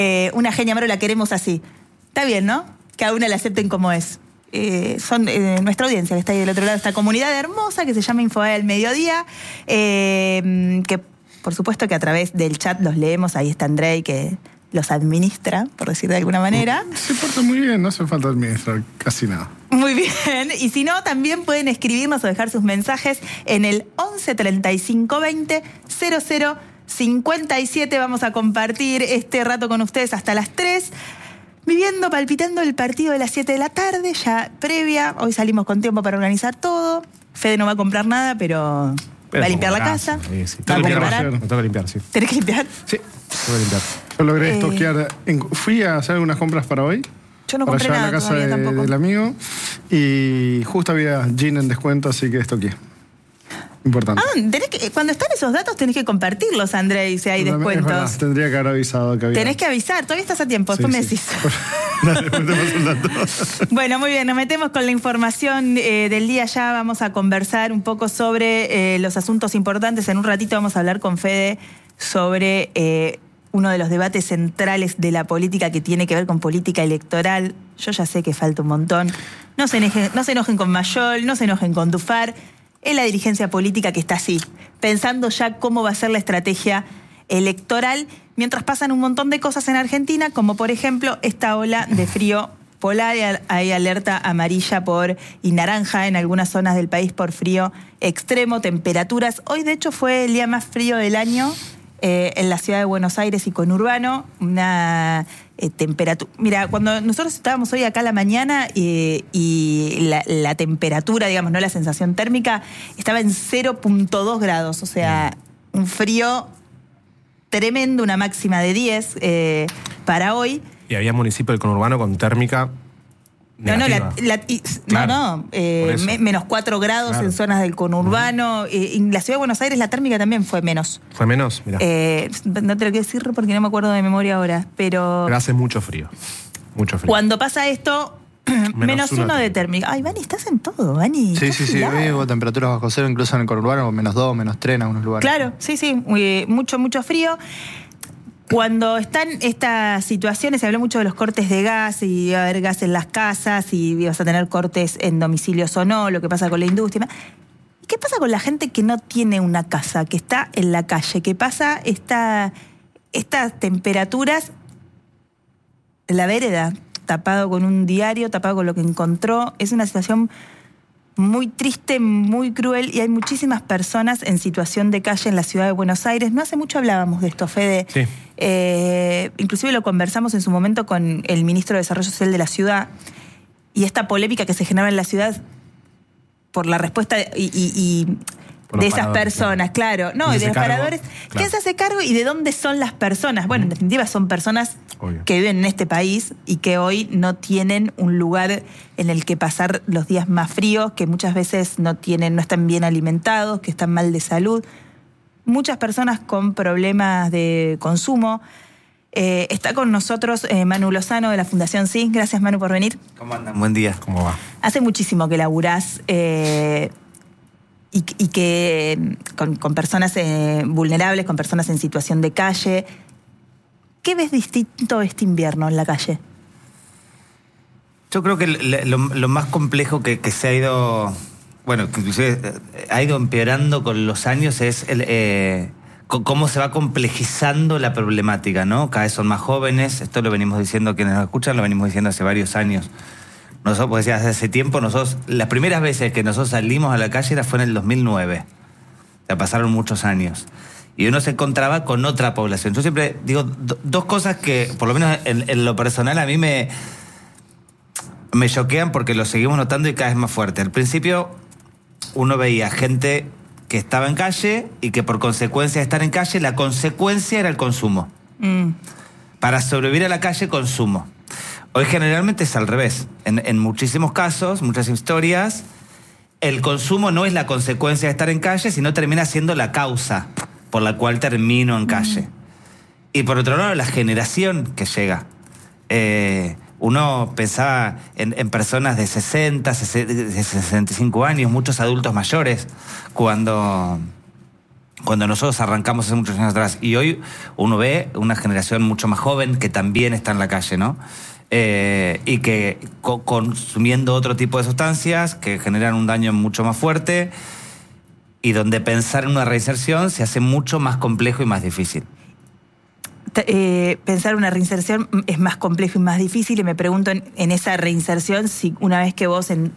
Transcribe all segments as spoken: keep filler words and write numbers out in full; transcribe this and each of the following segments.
Eh, una genia, Maru, la queremos así. Está bien, ¿no? Que a una la acepten como es. Eh, son eh, nuestra audiencia que está ahí del otro lado, esta comunidad hermosa que se llama Infobae al Mediodía, eh, que por supuesto que a través del chat los leemos. Ahí está Andrei, que los administra, por decir de alguna manera. Se porta muy bien, no hace falta administrar casi nada. Muy bien, y si no, también pueden escribirnos o dejar sus mensajes en el once treinta y cinco veinte cero cero cincuenta y siete. Vamos a compartir este rato con ustedes hasta las tres. Viviendo, palpitando el partido de las siete de la tarde, ya previa. Hoy salimos con tiempo para organizar todo. Fede no va a comprar nada, pero, pero va a limpiar la casa. Sí, sí. Va a Tengo comprar. que, me tengo que limpiar, sí. ¿Tenés que limpiar? Sí, tengo que limpiar. Yo logré Eh, estoquear. En, fui a hacer algunas compras para hoy. Yo no para compré llevar nada a la casa todavía de- tampoco. del amigo. Y justo había gin en descuento, así que estoqueé. Importante. Ah, tenés que, cuando están esos datos tenés que compartirlos, Andrei, si hay Es verdad, descuentos. tendría que haber avisado que había. Tenés que avisar, todavía estás a tiempo, después Sí, me sí. decís. Dale, después te paso el dato. Bueno, muy bien, nos metemos con la información eh, del día ya. Vamos a conversar un poco sobre eh, los asuntos importantes. En un ratito vamos a hablar con Fede sobre eh, uno de los debates centrales de la política que tiene que ver con política electoral. Yo ya sé que falta un montón. No se enojen, no se enojen con Mayol, no se enojen con Dufar. Es la dirigencia política que está así, pensando ya cómo va a ser la estrategia electoral, mientras pasan un montón de cosas en Argentina, como por ejemplo esta ola de frío polar. Hay alerta amarilla por y naranja en algunas zonas del país por frío extremo, temperaturas. Hoy de hecho fue el día más frío del año eh, en la ciudad de Buenos Aires y conurbano. Una eh, temperatura... Mira, cuando nosotros estábamos hoy acá a la mañana eh, y la, la temperatura, digamos, no la sensación térmica, estaba en cero punto dos grados, o sea, un frío tremendo, una máxima de diez eh, para hoy. Y había municipio del conurbano con térmica No, no, negativa. la, la- y- Claro, no, no, eh, por eso. me- menos cuatro grados Claro. en zonas del conurbano. Eh, en la ciudad de Buenos Aires la térmica también fue menos. Fue menos, mira. Eh, no te lo quiero decir porque no me acuerdo de memoria ahora, pero Pero hace mucho frío. Mucho frío. cuando pasa esto, menos, uno uno de térmica. térmica. Ay, Vani, estás en todo, Vani. Sí, estás sí, sí. afilado. Hoy hubo temperaturas bajo cero, incluso en el conurbano, menos dos, menos tres en algunos lugares. Claro, sí, sí, muy- mucho, mucho frío. Cuando están estas situaciones, se habló mucho de los cortes de gas, y iba a haber gas en las casas, y ibas a tener cortes en domicilios o no, lo que pasa con la industria. ¿Y qué pasa con la gente que no tiene una casa, que está en la calle? ¿Qué pasa esta, estas temperaturas en la vereda, tapado con un diario, tapado con lo que encontró? Es una situación muy triste, muy cruel, y hay muchísimas personas en situación de calle en la ciudad de Buenos Aires. No hace mucho hablábamos de esto, Fede. Sí. Eh, inclusive lo conversamos en su momento con el ministro de Desarrollo Social de la ciudad, y esta polémica que se generaba en la ciudad por la respuesta de, y, y- y Por de los esas paradores, personas, claro. No, ¿Quién y se de los hace cargo? paradores. Claro. ¿Quién se hace cargo y de dónde son las personas? Bueno, en definitiva son personas Obvio. que viven en este país y que hoy no tienen un lugar en el que pasar los días más fríos, que muchas veces no tienen, no están bien alimentados, que están mal de salud. Muchas personas con problemas de consumo. Eh, está con nosotros eh, Manu Lozano de la Fundación Sí. Gracias, Manu, por venir. ¿Cómo andan? Buen día. ¿Cómo va? Hace muchísimo que laburás eh, y, y que con, con personas eh, vulnerables, con personas en situación de calle. ¿Qué ves distinto este invierno en la calle? Yo creo que lo, lo- lo más complejo que, que se ha ido, bueno, que inclusive eh, ha ido empeorando con los años es el, eh, co- cómo se va complejizando la problemática, ¿no? Cada vez son más jóvenes, esto lo venimos diciendo, quienes nos escuchan, lo venimos diciendo hace varios años. Nosotros, pues decía, hace tiempo, nosotros, las primeras veces que nosotros salimos a la calle era, fue en el dos mil nueve. Ya pasaron muchos años. Y uno se encontraba con otra población. Yo siempre digo do- dos cosas que, por lo menos en, en lo personal, a mí me, me choquean porque lo seguimos notando y cada vez más fuerte. Al principio, uno veía gente que estaba en calle y que por consecuencia de estar en calle, la consecuencia era el consumo. Mm. Para sobrevivir a la calle, consumo. Hoy generalmente es al revés. En, en muchísimos casos, muchas historias, el consumo no es la consecuencia de estar en calle, sino termina siendo la causa por la cual termino en calle. Y por otro lado, la generación que llega. Eh, uno pensaba en, en personas de sesenta, sesenta y cinco años, muchos adultos mayores, cuando, cuando nosotros arrancamos hace muchos años atrás. Y hoy uno ve una generación mucho más joven que también está en la calle, ¿no? Eh, y que co- consumiendo otro tipo de sustancias que generan un daño mucho más fuerte y donde pensar en una reinserción se hace mucho más complejo y más difícil. Eh, pensar una reinserción es más complejo y más difícil, y me pregunto en, en esa reinserción si una vez que vos en,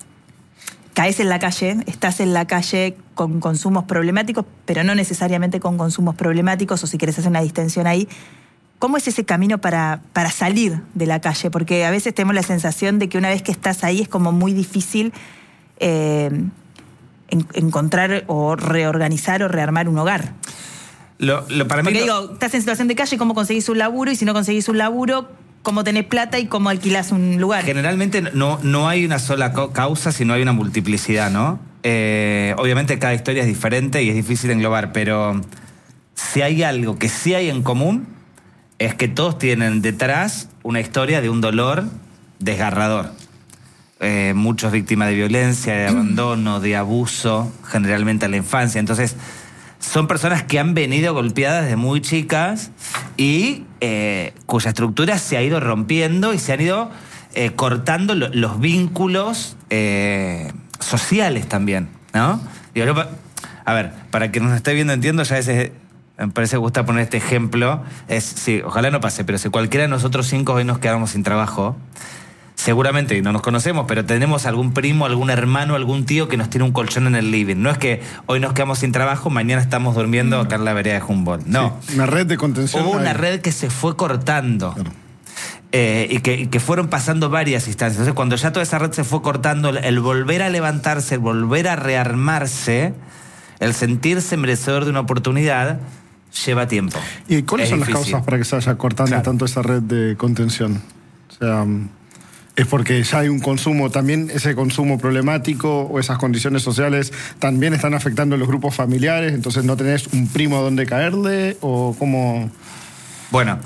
caes en la calle, estás en la calle con consumos problemáticos, pero no necesariamente con consumos problemáticos, o si querés hacer una distensión ahí, ¿cómo es ese camino para, para salir de la calle? Porque a veces tenemos la sensación de que una vez que estás ahí es como muy difícil eh, en, encontrar o reorganizar o rearmar un hogar. Lo, lo, para Porque mí digo, lo... estás en situación de calle, ¿cómo conseguís un laburo? Y si no conseguís un laburo, ¿cómo tenés plata y cómo alquilás un lugar? Generalmente no, no hay una sola causa, sino hay una multiplicidad, ¿no? Eh, obviamente cada historia es diferente y es difícil de englobar, pero si hay algo que sí hay en común, es que todos tienen detrás una historia de un dolor desgarrador. Eh, muchos víctimas de violencia, de abandono, de abuso, generalmente a la infancia. Entonces, son personas que han venido golpeadas desde muy chicas y eh, cuya estructura se ha ido rompiendo y se han ido eh, cortando lo, los vínculos eh, sociales también, ¿no? Y ahora, a ver, para que nos esté viendo, entiendo, ya ese, me parece que gusta poner este ejemplo. Es, sí, ojalá no pase, pero si cualquiera de nosotros cinco hoy nos quedamos sin trabajo, seguramente, y no nos conocemos, pero tenemos algún primo, algún hermano, algún tío que nos tiene un colchón en el living. No es que hoy nos quedamos sin trabajo, mañana estamos durmiendo acá en la vereda de Humboldt. No. Sí, una red de contención. Hubo una ahí. red que se fue cortando. Claro. Eh, y, que, y que fueron pasando varias instancias. Entonces, cuando ya toda esa red se fue cortando, el, el volver a levantarse, el volver a rearmarse, el sentirse merecedor de una oportunidad, lleva tiempo. ¿Y cuáles Es son difícil. las causas para que se vaya cortando Claro. tanto esa red de contención? O sea, ¿es porque ya hay un consumo, también ese consumo problemático o esas condiciones sociales también están afectando a los grupos familiares, entonces no tenés un primo donde caerle o cómo? Bueno,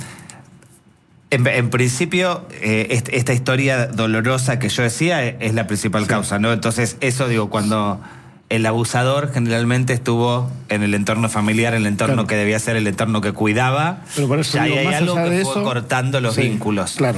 en, en principio, eh, est- esta historia dolorosa que yo decía es, es la principal Sí. causa, ¿no? Entonces, eso digo, cuando el abusador generalmente estuvo en el entorno familiar, en el entorno Claro. que debía ser el entorno que cuidaba, Pero por eso ya digo, ahí hay más algo allá que de fue eso, cortando los sí, vínculos. claro.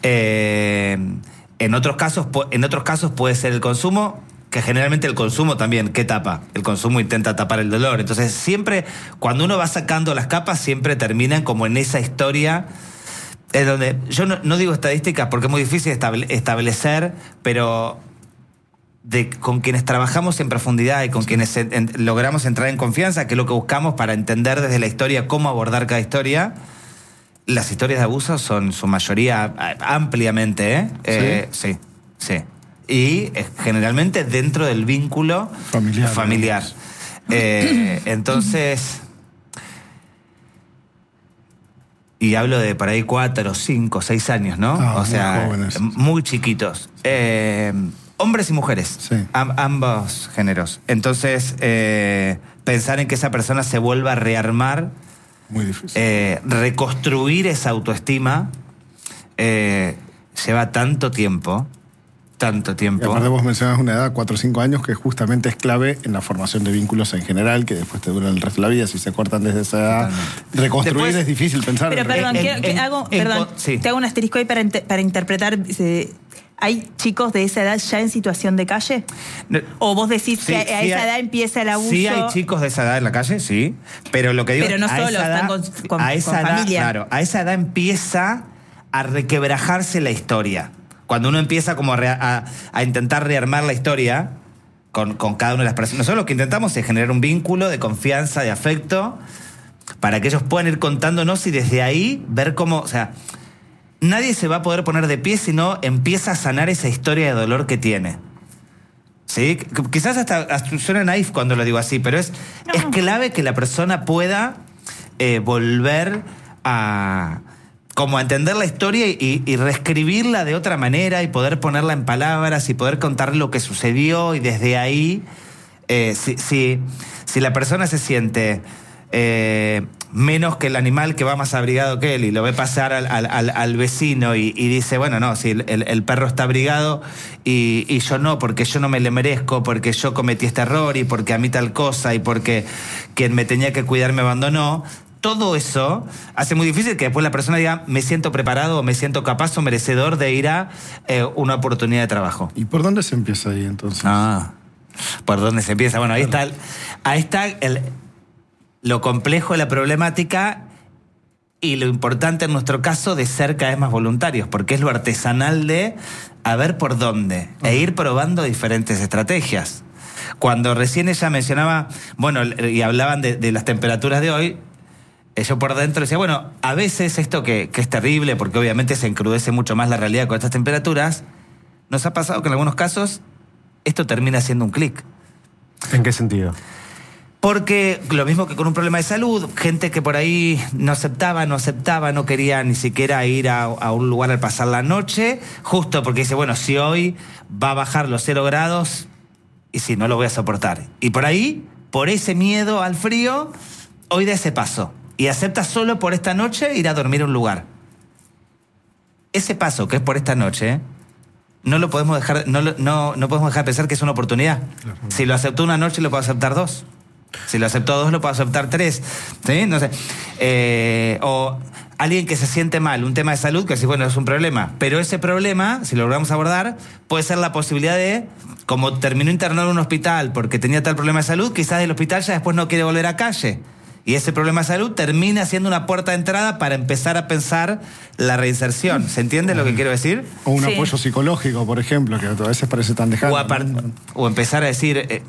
Eh, en otros casos, pu- en otros casos puede ser el consumo, que generalmente el consumo también, ¿qué tapa? El consumo intenta tapar el dolor. Entonces, siempre, cuando uno va sacando las capas, siempre terminan como en esa historia. Es donde, yo no, no digo estadísticas porque es muy difícil estable- establecer, pero de, con quienes trabajamos en profundidad y con quienes en- en- logramos entrar en confianza, que es lo que buscamos para entender desde la historia cómo abordar cada historia, las historias de abuso son en su mayoría a- ampliamente, ¿eh? Eh, sí, sí. Y eh, generalmente dentro del vínculo Familiar, familiar. Eh, entonces... Y hablo de por ahí cuatro, cinco, seis años, ¿no? Ah, o muy sea, jóvenes. muy chiquitos. Eh, hombres y mujeres. Sí. Am- ambos géneros. Entonces, eh, pensar en que esa persona se vuelva a rearmar, Muy difícil. eh, reconstruir esa autoestima, eh, lleva tanto tiempo, tanto Y tiempo. aparte vos mencionas una edad, cuatro o cinco años, que justamente es clave en la formación de vínculos en general, que después te duran el resto de la vida. Si se cortan desde esa edad, Totalmente. reconstruir Después- es difícil pensar. Pero en- perdón, en- quiero- que en- hago, en perdón co- sí. te hago un asterisco ahí para, inte- para interpretar. eh, ¿Hay chicos de esa edad ya en situación de calle? No, ¿O vos decís Sí, que a sí esa hay- edad empieza el abuso? Sí hay chicos de esa edad en la calle, sí. Pero lo que digo Pero no a solo, esa están edad, con- con- a esa con edad, familia. Claro, a esa edad empieza a requebrajarse la historia. Cuando uno empieza como a, re- a- a intentar rearmar la historia con, con cada una de las personas. Nosotros lo que intentamos es generar un vínculo de confianza, de afecto, para que ellos puedan ir contándonos y desde ahí ver cómo... O sea, nadie se va a poder poner de pie si no empieza a sanar esa historia de dolor que tiene. ¿Sí? Qu- Quizás hasta, hasta suena naif cuando lo digo así, pero es, No. es clave que la persona pueda eh, volver a como a entender la historia y, y reescribirla de otra manera y poder ponerla en palabras y poder contar lo que sucedió y desde ahí, eh, si, si, si la persona se siente eh, menos que el animal que va más abrigado que él, y lo ve pasar al, al, al, al vecino y, y dice, bueno, no, si el, el, el perro está abrigado y, y yo no, porque yo no me le merezco, porque yo cometí este error y porque a mí tal cosa y porque quien me tenía que cuidar me abandonó. Todo eso hace muy difícil que después la persona diga, me siento preparado, o me siento capaz o merecedor de ir a eh, una oportunidad de trabajo. ¿Y por dónde se empieza ahí entonces? Ah, ¿por dónde se empieza? Bueno, ahí está, el, ahí está el, lo complejo de la problemática y lo importante en nuestro caso de ser cada vez más voluntarios, porque es lo artesanal de a ver por dónde e ir probando diferentes estrategias. Cuando recién ella mencionaba, bueno, y hablaban de, de las temperaturas de hoy, yo por dentro decía, bueno, a veces esto que, que es terrible, porque obviamente se encrudece mucho más la realidad con estas temperaturas, nos ha pasado que en algunos casos esto termina siendo un clic. ¿En qué sentido? Porque lo mismo que con un problema de salud, gente que por ahí no aceptaba, no aceptaba, no quería ni siquiera ir a, a un lugar al pasar la noche, justo porque dice, bueno, si hoy va a bajar los cero grados, y si no lo voy a soportar. Y por ahí, por ese miedo al frío, hoy da ese paso. Y acepta solo por esta noche ir a dormir a un lugar. Ese paso que es por esta noche, no lo podemos dejar, no, no, no podemos dejar de pensar que es una oportunidad. Claro. Si lo aceptó una noche, lo puedo aceptar dos. Si lo aceptó dos, lo puedo aceptar tres. ¿Sí? No sé. Eh, o alguien que se siente mal, un tema de salud, que sí, bueno, es un problema. Pero ese problema, si lo logramos abordar, puede ser la posibilidad de, como terminó internado en un hospital porque tenía tal problema de salud, quizás del hospital ya después no quiere volver a calle. Y ese problema de salud termina siendo una puerta de entrada para empezar a pensar la reinserción. ¿Se entiende lo que quiero decir? O un sí. apoyo psicológico, por ejemplo, que a veces parece tan lejano. O, apart- ¿no? o empezar a decir, eh,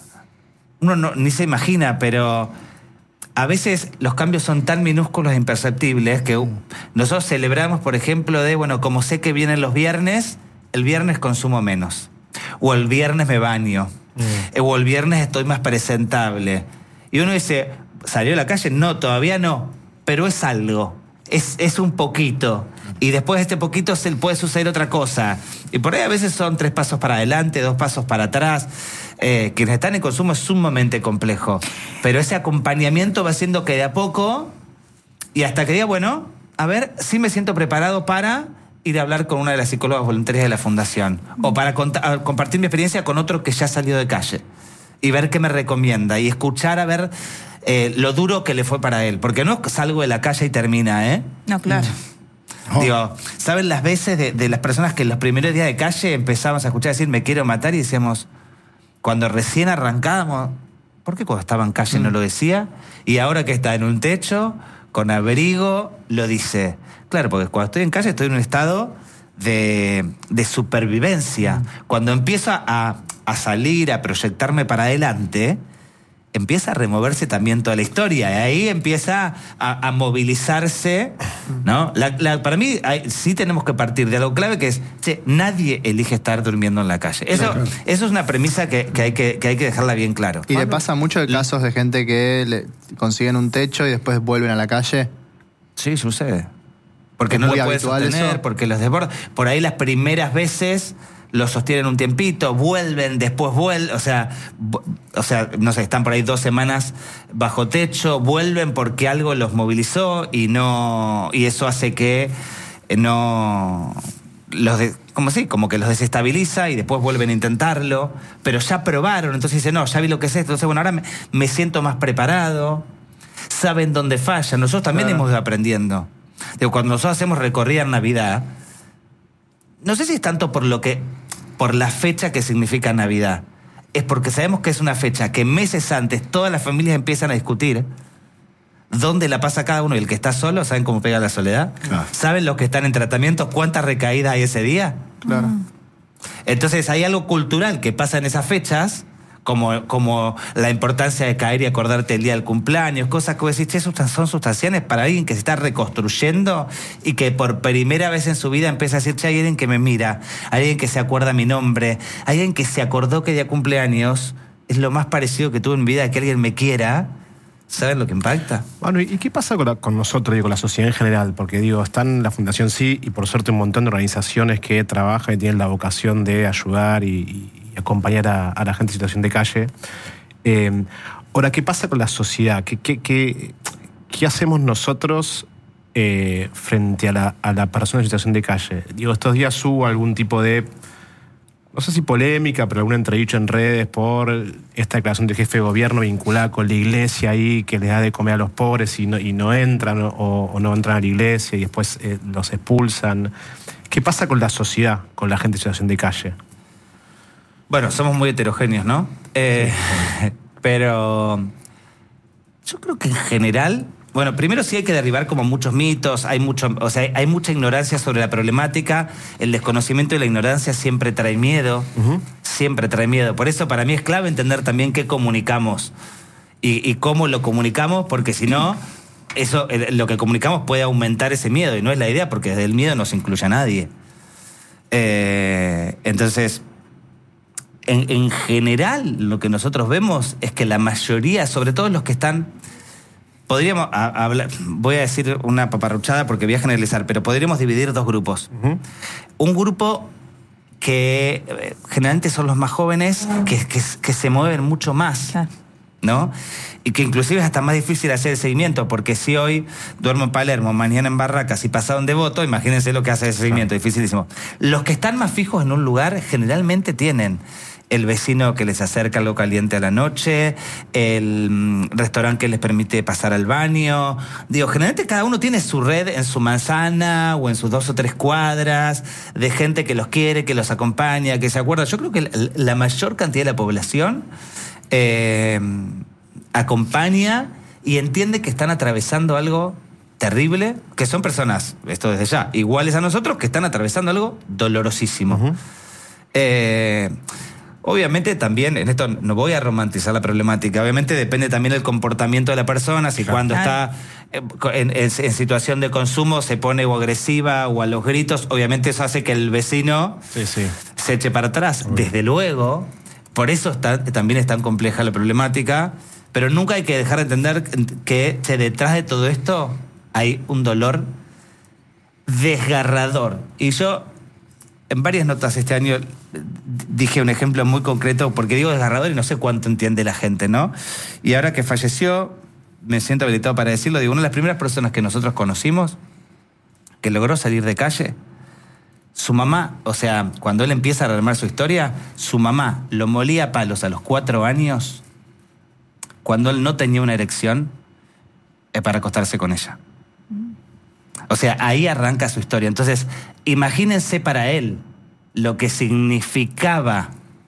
uno no, ni se imagina, pero a veces los cambios son tan minúsculos e imperceptibles que uh, nosotros celebramos, por ejemplo, de, bueno, como sé que vienen los viernes, el viernes consumo menos. O el viernes me baño. Mm. O el viernes estoy más presentable. Y uno dice, ¿salió a la calle? No, todavía no. Pero es algo. Es, es un poquito. Y después de este poquito se puede suceder otra cosa. Y por ahí a veces son tres pasos para adelante, dos pasos para atrás. Eh, quienes están en consumo es sumamente complejo. Pero ese acompañamiento va haciendo que de a poco, y hasta que diga, bueno, a ver, sí me siento preparado para ir a hablar con una de las psicólogas voluntarias de la Fundación. O para cont- compartir mi experiencia con otro que ya salió de calle. Y ver qué me recomienda. Y escuchar a ver eh, lo duro que le fue para él. Porque no salgo de la calle y termina, ¿eh? No, claro. Oh. Digo, ¿saben las veces de, de las personas que en los primeros días de calle empezábamos a escuchar decir me quiero matar? Y decíamos, cuando recién arrancábamos, ¿por qué cuando estaba en calle mm. no lo decía? Y ahora que está en un techo, con abrigo, lo dice. Claro, porque cuando estoy en calle estoy en un estado de, de supervivencia. Mm. Cuando empiezo a, a salir, a proyectarme para adelante, empieza a removerse también toda la historia. Y ahí empieza a, a movilizarse, ¿no? La, la, para mí, hay, sí tenemos que partir de algo clave que es, che, nadie elige estar durmiendo en la calle. Eso, claro. eso es una premisa que, que, hay que, que hay que dejarla bien claro. ¿Y le pasa mucho de casos de gente que le consiguen un techo y después vuelven a la calle? Sí, sucede. Porque no lo puedes sostener, eso? Porque los desborda. Por ahí las primeras veces lo sostienen un tiempito, vuelven, después vuelven, o sea, o sea, no sé, están por ahí dos semanas bajo techo, vuelven porque algo los movilizó y no, y eso hace que no los de, como sí, como que los desestabiliza y después vuelven a intentarlo, pero ya probaron, entonces dicen, no, ya vi lo que es esto, entonces bueno, ahora me, me siento más preparado, saben dónde fallan, nosotros también claro. hemos ido aprendiendo. Digo, cuando nosotros hacemos recorrida en Navidad, no sé si es tanto por lo que, por la fecha que significa Navidad, es porque sabemos que es una fecha que meses antes todas las familias empiezan a discutir dónde la pasa cada uno, y el que está solo, ¿saben cómo pega la soledad? Claro. ¿Saben los que están en tratamiento cuántas recaídas hay ese día? Claro. Entonces hay algo cultural que pasa en esas fechas, como, como la importancia de caer y acordarte el día del cumpleaños, cosas que vos decís, che, son sustanciales para alguien que se está reconstruyendo y que por primera vez en su vida empieza a decir, che, hay alguien que me mira, hay alguien que se acuerda mi nombre, hay alguien que se acordó que día cumpleaños, es lo más parecido que tuve en mi vida, que alguien me quiera. ¿Saben lo que impacta? Bueno, ¿y qué pasa con, la, con nosotros y con la sociedad en general? Porque digo, están la Fundación Sí y por suerte un montón de organizaciones que trabajan y tienen la vocación de ayudar y, y acompañar a, a la gente en situación de calle. Eh, Ahora, ¿qué pasa con la sociedad? ¿Qué, qué, qué, qué hacemos nosotros eh, frente a la, a la persona en situación de calle? Digo, estos días hubo algún tipo de, no sé si polémica, pero algún entredicho en redes por esta declaración del jefe de gobierno vinculada con la iglesia ahí, que les da de comer a los pobres y no, y no entran o, o no entran a la iglesia y después eh, los expulsan. ¿Qué pasa con la sociedad, con la gente en situación de calle? Bueno, somos muy heterogéneos, ¿no? Eh, sí. Pero yo creo que en general, bueno, primero sí hay que derribar como muchos mitos, hay mucho, o sea, hay mucha ignorancia sobre la problemática, el desconocimiento y la ignorancia siempre trae miedo, uh-huh. siempre trae miedo. Por eso para mí es clave entender también qué comunicamos y, y cómo lo comunicamos, porque si no, eso, lo que comunicamos puede aumentar ese miedo y no es la idea, porque desde el miedo no se incluye a nadie. Eh, entonces... En, en general, lo que nosotros vemos es que la mayoría, sobre todo los que están, podríamos a, a hablar, voy a decir una paparruchada porque voy a generalizar, pero podríamos dividir dos grupos. Uh-huh. Un grupo que eh, generalmente son los más jóvenes, que, que, que se mueven mucho más, claro. ¿no? Y que inclusive es hasta más difícil hacer el seguimiento, porque si hoy duermo en Palermo, mañana en Barracas y pasado en Devoto, imagínense lo que hace el seguimiento, claro. dificilísimo. Los que están más fijos en un lugar generalmente tienen el vecino que les acerca algo caliente a la noche, el mm, restaurante que les permite pasar al baño. Digo, generalmente cada uno tiene su red en su manzana o en sus dos o tres cuadras de gente que los quiere, que los acompaña, que se acuerda. Yo creo que la, la mayor cantidad de la población eh, acompaña y entiende que están atravesando algo terrible, que son personas, esto desde ya, iguales a nosotros, que están atravesando algo dolorosísimo. Uh-huh. Eh... Obviamente también, en esto no voy a romantizar la problemática, obviamente depende también del comportamiento de la persona, si claro. cuando está en, en, en situación de consumo se pone o agresiva o a los gritos, obviamente eso hace que el vecino sí, sí. se eche para atrás. Uy. Desde luego, por eso está, también es tan compleja la problemática, pero nunca hay que dejar de entender que detrás de todo esto hay un dolor desgarrador. Y yo, en varias notas este año, dije un ejemplo muy concreto, porque digo desgarrador y no sé cuánto entiende la gente, ¿no? Y ahora que falleció, me siento habilitado para decirlo, digo, una de las primeras personas que nosotros conocimos que logró salir de calle, su mamá, o sea, cuando él empieza a rearmar su historia, su mamá lo molía a palos a los cuatro años, cuando él no tenía una erección, eh, para acostarse con ella. O sea, ahí arranca su historia. Entonces, imagínense para él lo que significaba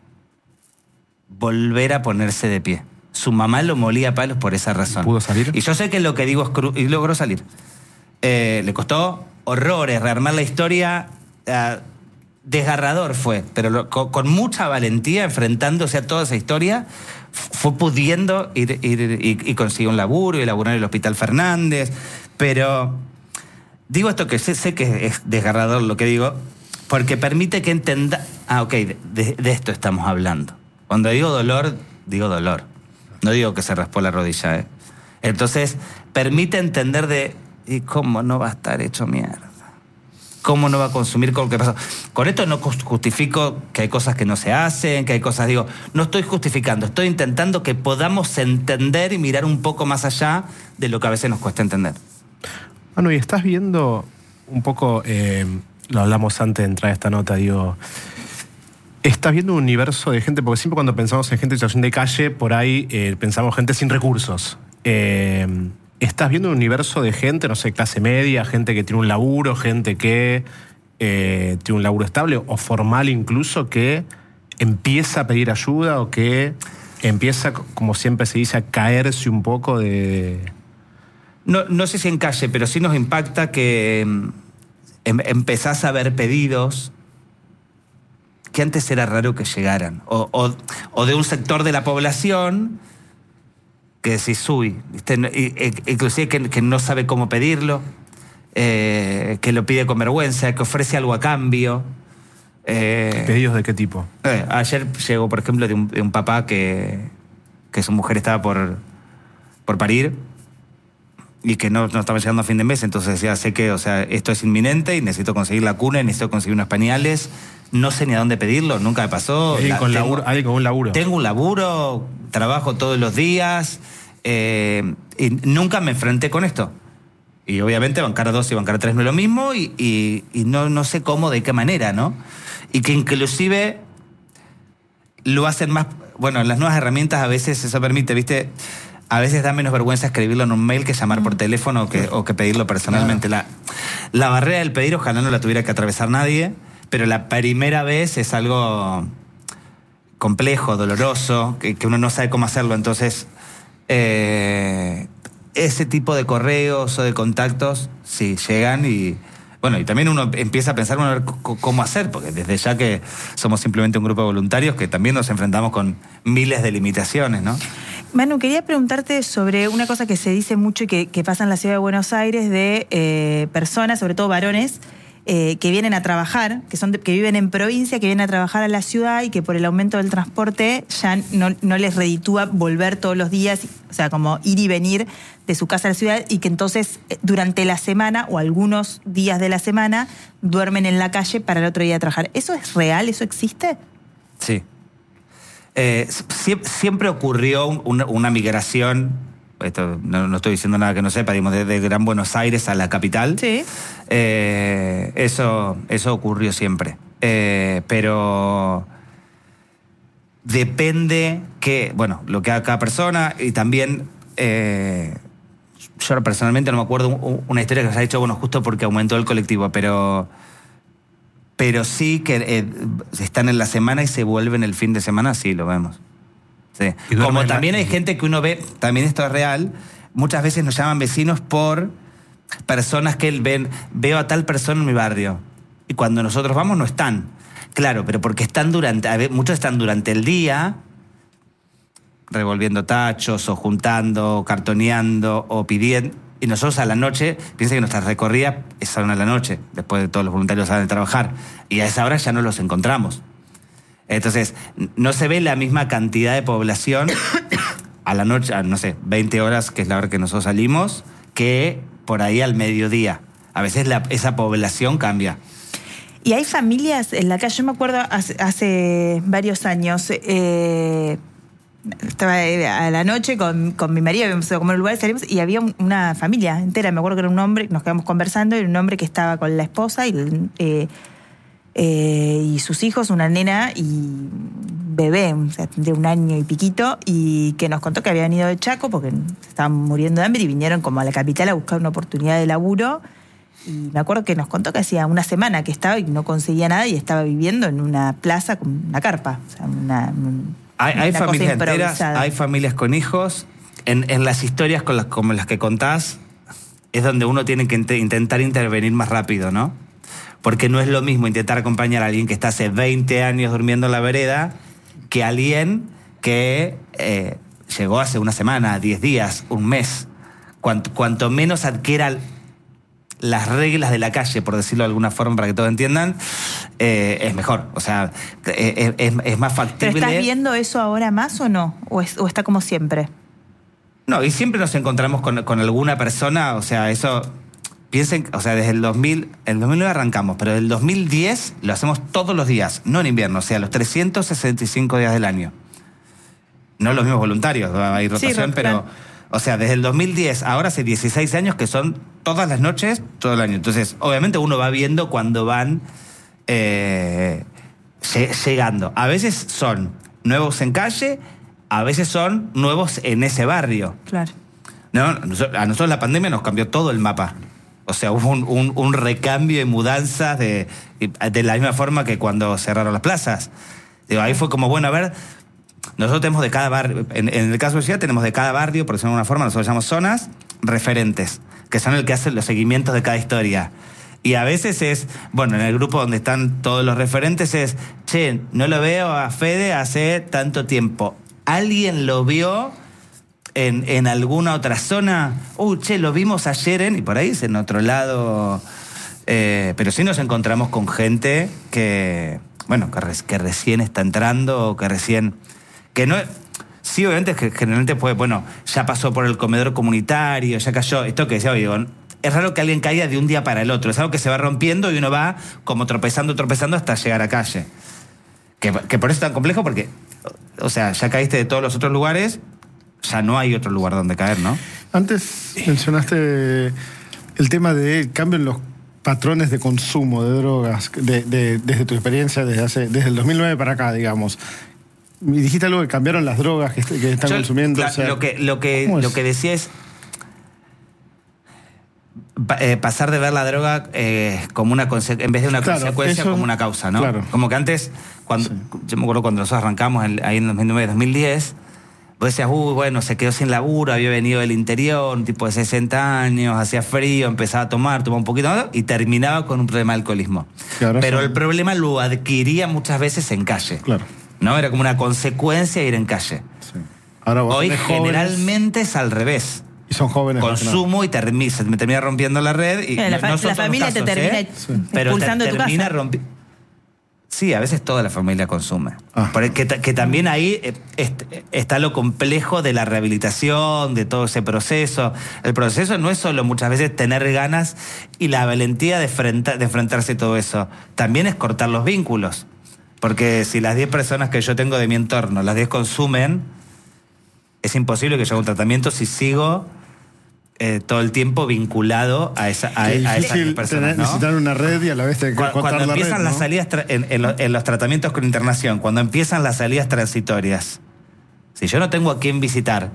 volver a ponerse de pie. Su mamá lo molía a palos por esa razón. ¿Pudo salir? Y yo sé que lo que digo es cru- y logró salir. Eh, le costó horrores rearmar la historia. Eh, desgarrador fue, pero lo, con, con mucha valentía, enfrentándose a toda esa historia, fue pudiendo ir, ir y, y consiguió un laburo y laburar en el Hospital Fernández. Pero digo esto que sé, sé que es desgarrador lo que digo, porque permite que entienda... Ah, ok, de, de esto estamos hablando. Cuando digo dolor, digo dolor. No digo que se raspó la rodilla, ¿eh? Entonces, permite entender de... ¿Y cómo no va a estar hecho mierda? ¿Cómo no va a consumir con lo que pasó? Con esto no justifico que hay cosas que no se hacen, que hay cosas... Digo, no estoy justificando, estoy intentando que podamos entender y mirar un poco más allá de lo que a veces nos cuesta entender. Bueno, y estás viendo un poco... Eh... Lo hablamos antes de entrar a esta nota, digo, estás viendo un universo de gente, porque siempre cuando pensamos en gente en situación de calle, por ahí eh, pensamos gente sin recursos. Eh, estás viendo un universo de gente, no sé, clase media, gente que tiene un laburo, gente que eh, tiene un laburo estable o formal incluso, que empieza a pedir ayuda o que empieza, como siempre se dice, a caerse un poco de... No, no sé si en calle, pero sí nos impacta que... empezás a ver pedidos que antes era raro que llegaran, o, o, o de un sector de la población que decís, uy, ¿viste? Inclusive que, que no sabe cómo pedirlo, eh, que lo pide con vergüenza, que ofrece algo a cambio. Eh, ¿Pedidos de qué tipo? Eh, ayer llegó, por ejemplo, de un, de un papá que, que su mujer estaba por, por parir, y que no, no estaba llegando a fin de mes, entonces decía, sé que, o sea, esto es inminente y necesito conseguir la cuna y necesito conseguir unos pañales, no sé ni a dónde pedirlo, nunca me pasó. ¿Alguien con, tengo, laburo, ¿alguien con un laburo? Tengo un laburo, trabajo todos los días eh, y nunca me enfrenté con esto. Y obviamente bancar dos y bancar tres no es lo mismo y, y, y no, no sé cómo, de qué manera, ¿no? Y que inclusive lo hacen más... Bueno, las nuevas herramientas a veces eso permite, ¿viste? A veces da menos vergüenza escribirlo en un mail que llamar por teléfono o que, o que pedirlo personalmente. La, la barrera del pedir ojalá no la tuviera que atravesar nadie, pero la primera vez es algo complejo, doloroso, que, que uno no sabe cómo hacerlo. Entonces, eh, ese tipo de correos o de contactos, sí, llegan y... Bueno, y también uno empieza a pensar, bueno, a ver c- cómo hacer, porque desde ya que somos simplemente un grupo de voluntarios que también nos enfrentamos con miles de limitaciones, ¿no? Manu, quería preguntarte sobre una cosa que se dice mucho y que, que pasa en la ciudad de Buenos Aires de eh, personas, sobre todo varones, eh, que vienen a trabajar, que son de, que viven en provincia, que vienen a trabajar a la ciudad y que por el aumento del transporte ya no, no les reditúa volver todos los días, o sea, como ir y venir de su casa a la ciudad y que entonces durante la semana o algunos días de la semana duermen en la calle para el otro día trabajar. ¿Eso es real? ¿Eso existe? Sí. Eh, sie- siempre ocurrió un- una, una migración, esto no, no estoy diciendo nada que no sepa, digamos, desde Gran Buenos Aires a la capital. Sí. Eh, eso, eso ocurrió siempre. Eh, pero depende que, bueno, lo que haga cada persona y también... Eh, yo personalmente no me acuerdo un- una historia que se ha hecho, bueno, justo porque aumentó el colectivo, pero... Pero sí que eh, están en la semana y se vuelven el fin de semana, sí, lo vemos. Sí. Y duermen Como en la- también hay gente que uno ve, también esto es real, muchas veces nos llaman vecinos por personas que ven, veo a tal persona en mi barrio. Y cuando nosotros vamos no están. Claro, pero porque están durante, a ver, muchos están durante el día revolviendo tachos o juntando, o cartoneando o pidiendo. Y nosotros a la noche, piensen que nuestra recorrida es a una de la noche, después de todos los voluntarios salen de trabajar. Y a esa hora ya no los encontramos. Entonces, no se ve la misma cantidad de población a la noche, a, no sé, veinte horas, que es la hora que nosotros salimos, que por ahí al mediodía. A veces la, esa población cambia. Y hay familias en la calle, yo me acuerdo hace, hace varios años, eh, estaba a la noche con, con mi marido, íbamos a comer en un lugar, salimos y había un- una familia entera, me acuerdo que era un hombre, nos quedamos conversando, era un hombre que estaba con la esposa y, eh, eh, y sus hijos, una nena y un bebé, o sea, de un año y piquito, y que nos contó que habían ido de Chaco porque estaban muriendo de hambre y vinieron como a la capital a buscar una oportunidad de laburo. Y me acuerdo que nos contó que hacía una semana que estaba y no conseguía nada y estaba viviendo en una plaza con una carpa. O sea, una, un- Hay, hay una cosa familias enteras, improvisada. hay familias con hijos. En, en las historias con las, como las que contás, es donde uno tiene que int- intentar intervenir más rápido, ¿no? Porque no es lo mismo intentar acompañar a alguien que está hace veinte años durmiendo en la vereda que alguien que eh, llegó hace una semana, diez días, un mes. Cuanto, cuanto menos adquiera las reglas de la calle, por decirlo de alguna forma para que todos entiendan, eh, es mejor. O sea, eh, es, es más ¿Pero factible. estás viendo eso ahora más o no? ¿O, es- o está como siempre? No, y siempre nos encontramos con, con alguna persona, o sea, eso, piensen, o sea, desde el dos mil, el dos mil nueve arrancamos, pero desde el dos mil diez lo hacemos todos los días, no en invierno, o sea, los trescientos sesenta y cinco días del año. No los mismos voluntarios, hay rotación, ro- pero, claro. o sea, desde el dos mil diez, ahora hace dieciséis años que son todas las noches, todo el año. Entonces, obviamente uno va viendo cuando van eh, lle- llegando. A veces son nuevos en calle, a veces son nuevos en ese barrio. Claro. No, a nosotros, a nosotros la pandemia nos cambió todo el mapa. O sea, hubo un, un- un recambio y mudanzas de, de la misma forma que cuando cerraron las plazas. Digo, ahí fue como, bueno, a ver, nosotros tenemos de cada barrio, en, en el caso de Ciudad tenemos de cada barrio, por decirlo de alguna forma, nosotros llamamos zonas referentes, que son el que hacen los seguimientos de cada historia. Y a veces es, bueno, en el grupo donde están todos los referentes es, che, no lo veo a Fede hace tanto tiempo. ¿Alguien lo vio en, en alguna otra zona? Uh, che, lo vimos ayer en... Y por ahí es en otro lado. Eh, pero sí nos encontramos con gente que, bueno, que, re- que recién está entrando o que recién... Que no... Sí, obviamente, que generalmente puede, bueno, ya pasó por el comedor comunitario, ya cayó. Esto que decía, digo, es raro que alguien caiga de un día para el otro. Es algo que se va rompiendo y uno va como tropezando, tropezando hasta llegar a calle. Que, que por eso es tan complejo, porque o sea, ya caíste de todos los otros lugares, ya no hay otro lugar donde caer, ¿no? Antes mencionaste el tema del cambio en los patrones de consumo de drogas, de, de, desde tu experiencia, desde hace desde el dos mil nueve para acá, digamos. Y dijiste algo que cambiaron las drogas que, que están Yo, consumiendo. La, o sea, lo, que, lo, que, lo que decía es pa, eh, pasar de ver la droga eh, como una conse- en vez de una claro, consecuencia, eso, como una causa, ¿no? Claro. Como que antes, cuando Sí. yo me acuerdo cuando nosotros arrancamos el, ahí en dos mil nueve, dos mil diez, vos decías, uy, bueno, se quedó sin laburo, había venido del interior, un tipo de sesenta años, hacía frío, empezaba a tomar, tomaba un poquito más y terminaba con un problema de alcoholismo. Claro, Pero eso- el problema lo adquiría muchas veces en calle. Claro. ¿No? Era como una consecuencia de ir en calle. Sí. Ahora vos Hoy tenés jóvenes generalmente es al revés. y son jóvenes. más que nada. Consumo y termi- se me termina rompiendo la red. Y Eh, la, no- fa- no son la todos los familia casos, te termina ¿eh? Sí. Pero te- expulsando de tu termina casa. rompi- Sí, a veces toda la familia consume. Ah. Porque que, ta- que también ahí eh, est- está lo complejo de la rehabilitación, de todo ese proceso. El proceso no es solo muchas veces tener ganas y la valentía de, frenta- de enfrentarse a todo eso. También es cortar los vínculos. Porque si las diez personas que yo tengo de mi entorno, las diez consumen, es imposible que yo haga un tratamiento si sigo eh, todo el tiempo vinculado a, esa, a, Qué a esas difícil diez personas, tener- ¿no? necesitar una red y a la vez tener que Cu- cortar Cuando la empiezan red, las ¿no? salidas tra- en, en lo- en los tratamientos con internación, cuando empiezan las salidas transitorias, si yo no tengo a quién visitar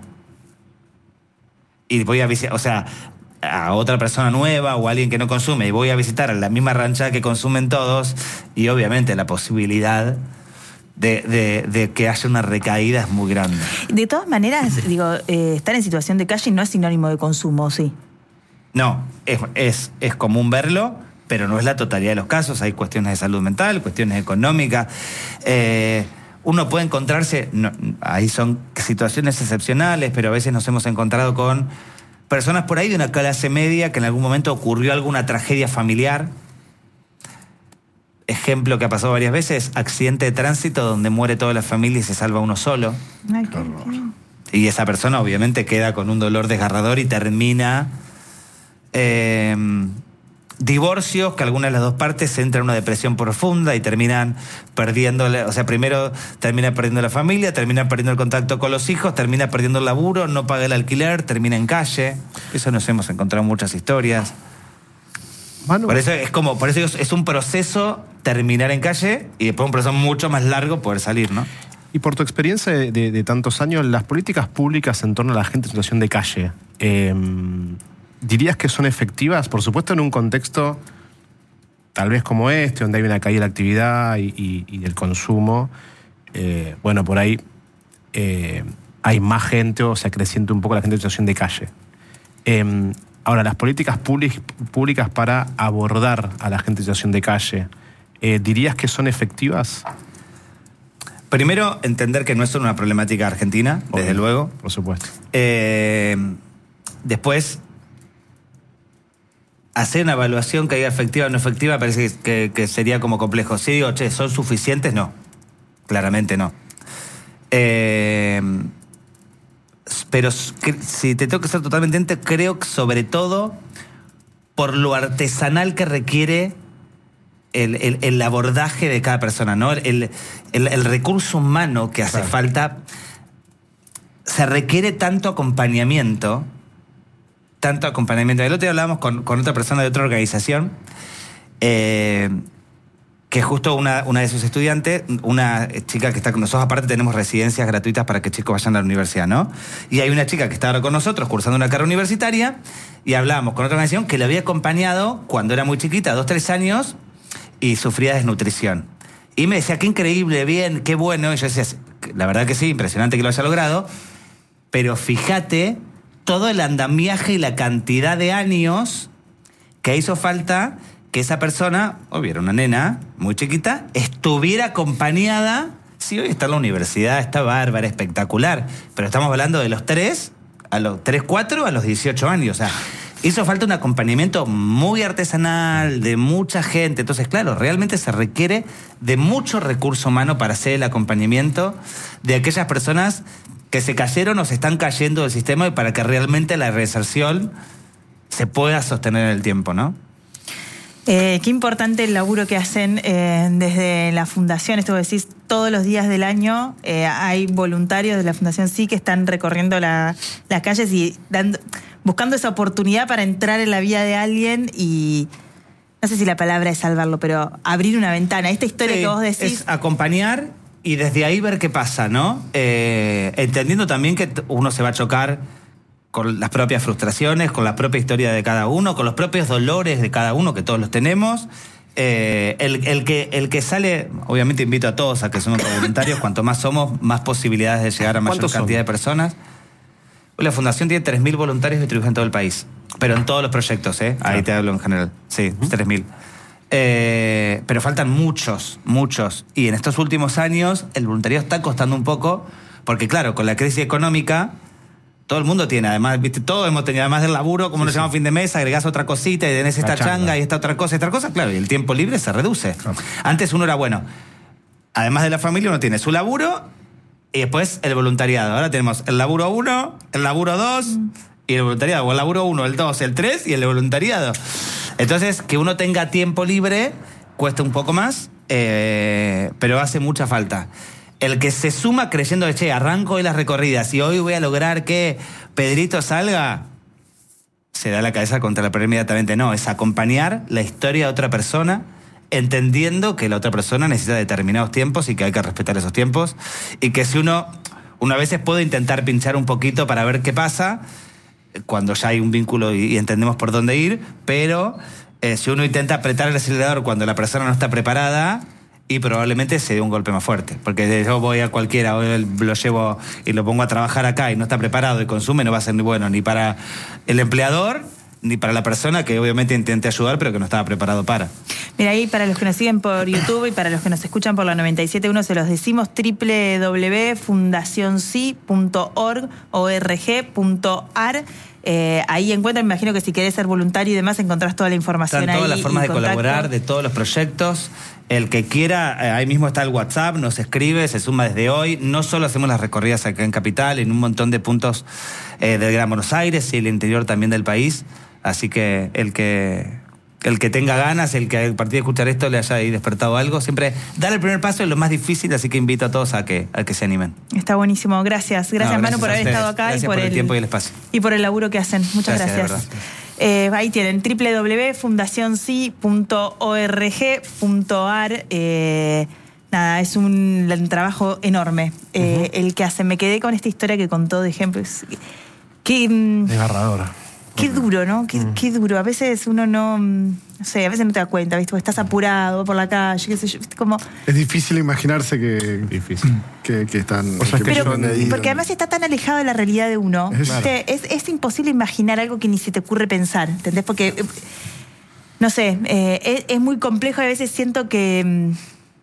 y voy a visitar, o sea, a otra persona nueva o a alguien que no consume y voy a visitar a la misma rancha que consumen todos, y obviamente la posibilidad de, de- de que haya una recaída es muy grande. De todas maneras, digo, eh, estar en situación de calle no es sinónimo de consumo, ¿sí? No, es, es, es común verlo, pero no es la totalidad de los casos. Hay cuestiones de salud mental, cuestiones económicas. Eh, uno puede encontrarse, no, ahí son situaciones excepcionales, pero a veces nos hemos encontrado con personas por ahí de una clase media que en algún momento ocurrió alguna tragedia familiar. Ejemplo que ha pasado varias veces, accidente de tránsito donde muere toda la familia y se salva uno solo. Ay, qué- Y esa persona obviamente queda con un dolor desgarrador y termina... Eh, divorcios, que alguna de las dos partes entra en una depresión profunda y terminan perdiendo, la- o sea, primero termina perdiendo la familia, termina perdiendo el contacto con los hijos, termina perdiendo el laburo, no paga el alquiler, termina en calle. Eso nos hemos encontrado en muchas historias. Manu, Por eso es como, por eso es es un proceso terminar en calle y después un proceso mucho más largo poder salir, ¿no? y por tu experiencia de, de- de tantos años, las políticas públicas en torno a la gente en situación de calle, eh, ¿dirías que son efectivas? Por supuesto, en un contexto tal vez como este, donde hay una caída de la actividad y, y- y del consumo. Eh, bueno, por ahí eh, hay más gente o se acrecienta un poco la gente en situación de calle. Eh, ahora, las políticas public- públicas para abordar a la gente en situación de calle, eh, ¿dirías que son efectivas? Primero, entender que no es solo una problemática argentina, desde Obvio, luego. Por supuesto. Eh, después, hacer una evaluación que haya efectiva o no efectiva parece que, que sería como complejo. Si digo, che, ¿son suficientes? No. Claramente no. Eh, pero que- si te tengo que ser totalmente ente, creo que sobre todo por lo artesanal que requiere el, el- el abordaje de cada persona, ¿no? El, el- el recurso humano que hace Claro. falta, se requiere tanto acompañamiento, tanto acompañamiento. El otro día hablábamos con, con otra persona de otra organización, eh, que justo una, una de sus estudiantes, una chica que está con nosotros, aparte tenemos residencias gratuitas para que chicos vayan a la universidad, ¿no? Y hay una chica que está ahora con nosotros cursando una carrera universitaria y hablábamos con otra organización que la había acompañado cuando era muy chiquita, dos, tres años, y sufría desnutrición. Y me decía, qué increíble, bien, qué bueno. Y yo decía, la verdad que sí, impresionante que lo haya logrado, pero fíjate todo el andamiaje y la cantidad de años que hizo falta que esa persona, obvio, era una nena muy chiquita, estuviera acompañada. Sí, hoy está en la universidad, está bárbara, espectacular, pero estamos hablando de los tres, a los tres, cuatro, a los dieciocho años. O sea, hizo falta un acompañamiento muy artesanal, de mucha gente. Entonces, claro, realmente se requiere de mucho recurso humano para hacer el acompañamiento de aquellas personas que se cayeron o se están cayendo del sistema y para que realmente la reinserción se pueda sostener en el tiempo, ¿no? Eh, qué importante el laburo que hacen eh, desde la Fundación. Esto que decís, todos los días del año eh, hay voluntarios de la Fundación Sí que están recorriendo la, las calles y dando, buscando esa oportunidad para entrar en la vida de alguien y, no sé si la palabra es salvarlo, pero abrir una ventana. Esta historia Sí, que vos decís... es acompañar y desde ahí ver qué pasa, ¿no? Eh, entendiendo también que uno se va a chocar con las propias frustraciones, con la propia historia de cada uno, con los propios dolores de cada uno, que todos los tenemos. Eh, el, el, que, el que sale, obviamente invito a todos a que somos voluntarios, cuanto más somos, más posibilidades de llegar a mayor cantidad son? de personas. La Fundación tiene tres mil voluntarios distribuidos en todo el país, pero en todos los proyectos, ¿eh? Ahí te hablo en general. Sí, uh-huh. tres mil. Eh, pero faltan muchos, muchos. Y en estos últimos años el voluntariado está costando un poco, porque claro, con la crisis económica... Todo el mundo tiene, además, ¿viste? Todos hemos tenido, además del laburo, como sí, nos sí. llamamos fin de mes, agregás otra cosita y tenés esta changa. changa y esta otra cosa, esta otra cosa, claro, y el tiempo libre se reduce. Claro. Antes uno era bueno. Además de la familia, uno tiene su laburo y después el voluntariado. Ahora tenemos el laburo uno, el laburo dos mm. y el voluntariado. O el laburo uno, el dos, el tres y el voluntariado. Entonces, que uno tenga tiempo libre cuesta un poco más, eh, pero hace mucha falta. El que se suma creyendo que, che, arranco hoy las recorridas y hoy voy a lograr que Pedrito salga, se da la cabeza contra la pared inmediatamente. No, es acompañar la historia de otra persona, entendiendo que la otra persona necesita determinados tiempos y que hay que respetar esos tiempos. Y que si uno, uno a veces puede intentar pinchar un poquito para ver qué pasa, cuando ya hay un vínculo y, y entendemos por dónde ir, pero eh, si uno intenta apretar el acelerador cuando la persona no está preparada... Y probablemente se dé un golpe más fuerte. Porque yo voy a cualquiera, hoy lo llevo y lo pongo a trabajar acá y no está preparado y consume, no va a ser ni bueno ni para el empleador, ni para la persona que obviamente intenté ayudar, pero que no estaba preparado para. Mira, ahí para los que nos siguen por YouTube y para los que nos escuchan por la noventa y siete punto uno, se los decimos doble u doble u doble u punto fundación sí punto org punto a r. Eh, ahí encuentran, me imagino que si querés ser voluntario y demás, encontrás toda la información. Están ahí. Todas las formas de contacto. colaborar, de todos los proyectos. El que quiera, ahí mismo está el WhatsApp, nos escribe, se suma desde hoy. No solo hacemos las recorridas acá en Capital, en un montón de puntos eh, del Gran Buenos Aires y el interior también del país. Así que el que el que tenga ganas, el que a partir de escuchar esto le haya ahí despertado algo, siempre dar el primer paso es lo más difícil, así que invito a todos a que, a que se animen. Está buenísimo, gracias. Gracias, no, gracias Manu, por haber estado acá. Gracias y por, por el, el tiempo y el espacio. Y por el laburo que hacen. Muchas gracias. gracias. Eh, ahí tienen doble u doble u doble u punto fundación sí punto org punto a r. Eh, nada, es un, un trabajo enorme eh, uh-huh. el que hacen. Me quedé con esta historia que contó de ejemplos. Qué desgarrador. Qué duro, ¿no? Qué, uh-huh. qué duro. A veces uno no... No sé, a veces no te das cuenta, ¿viste? Estás apurado por la calle, qué sé yo, ¿viste? Como... Es difícil imaginarse que, difícil. que, que están... O sea, que pero, son ahí, porque además está tan alejado de la realidad de uno. Es, claro. es, es imposible imaginar algo que ni se te ocurre pensar, ¿entendés? Porque, no sé, eh, es, es muy complejo y a veces siento que...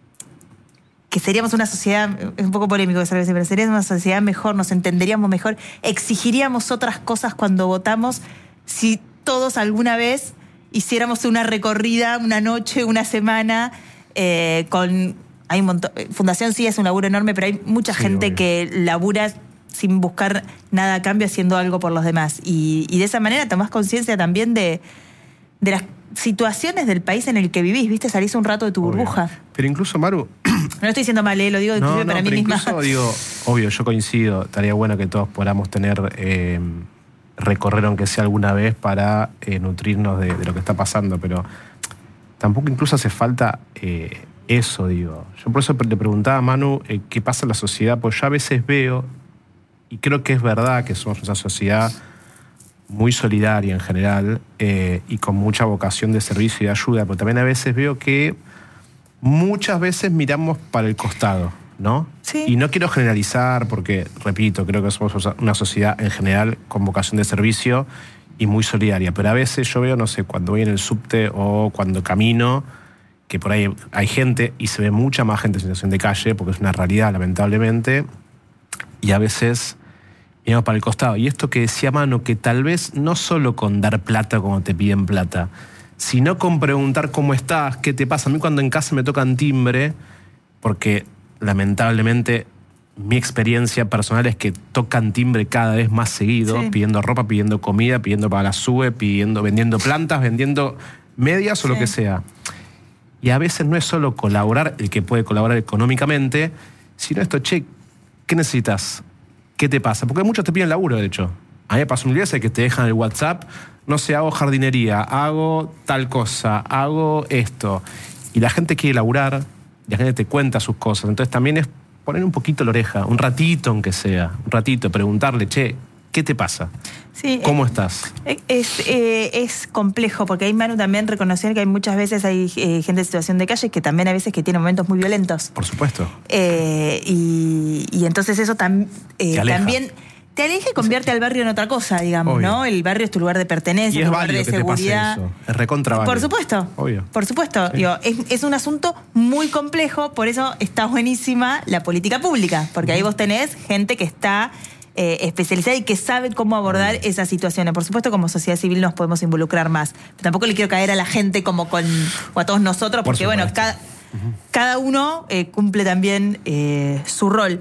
que seríamos una sociedad, es un poco polémico eso a veces, pero seríamos una sociedad mejor, nos entenderíamos mejor, exigiríamos otras cosas cuando votamos si todos alguna vez hiciéramos una recorrida, una noche, una semana, eh, con... Hay un montón... Fundación sí es un laburo enorme, pero hay mucha sí, gente obvio. que labura sin buscar nada a cambio, haciendo algo por los demás. Y, y de esa manera tomás conciencia también de, de las situaciones del país en el que vivís, ¿viste? Salís un rato de tu obvio. burbuja. Pero incluso, Maru... No lo estoy diciendo mal, ¿eh? Lo digo no, no, para mí pero misma. Incluso digo, obvio, yo coincido, estaría bueno que todos podamos tener... Eh, recorrer aunque sea alguna vez para eh, nutrirnos de, de lo que está pasando, pero tampoco incluso hace falta eh, eso, digo. Yo por eso le preguntaba a Manu eh, qué pasa en la sociedad, pues yo a veces veo, y creo que es verdad que somos una sociedad muy solidaria en general eh, y con mucha vocación de servicio y de ayuda, pero también a veces veo que muchas veces miramos para el costado, ¿no? Sí. Y no quiero generalizar porque, repito, creo que somos una sociedad en general con vocación de servicio y muy solidaria, pero a veces yo veo, no sé, cuando voy en el subte o cuando camino, que por ahí hay gente y se ve mucha más gente en situación de calle, porque es una realidad, lamentablemente, y a veces miramos para el costado. Y esto que decía Manu, que tal vez no solo con dar plata cuando te piden plata, sino con preguntar cómo estás, qué te pasa. A mí cuando en casa me tocan timbre, porque... lamentablemente mi experiencia personal es que tocan timbre cada vez más seguido, sí. pidiendo ropa, pidiendo comida, pidiendo para la sube, pidiendo, vendiendo plantas, vendiendo medias o Sí. lo que sea. Y a veces no es solo colaborar el que puede colaborar económicamente, sino esto, che, ¿qué necesitas? ¿Qué te pasa? Porque muchos te piden laburo, de hecho. A mí me pasó un día que te dejan el WhatsApp, no sé, hago jardinería, hago tal cosa, hago esto. Y la gente quiere laburar, y la gente te cuenta sus cosas. Entonces también es poner un poquito la oreja, un ratito aunque sea, un ratito, preguntarle, che, ¿qué te pasa? Sí, ¿Cómo eh, estás? Es, eh, es complejo, porque ahí Manu también reconoció que hay muchas veces hay eh, gente en situación de calle que también a veces que tiene momentos muy violentos. Por supuesto. Eh, y, y entonces eso tam- eh, Te aleja. también te aleja y convierte al barrio en otra cosa, digamos, Obvio. ¿no? El barrio es tu lugar de pertenencia, Y es tu lugar válido de que te pase seguridad. eso. Es recontra válido. Por supuesto. Obvio. Por supuesto. Sí. Digo, es, es un asunto muy complejo, por eso está buenísima la política pública, porque ahí vos tenés gente que está eh, especializada y que sabe cómo abordar esas situaciones. Por supuesto, como sociedad civil nos podemos involucrar más. Pero tampoco le quiero caer a la gente como con, o a todos nosotros, Por porque bueno, supuesto. cada, cada uno eh, cumple también eh, su rol.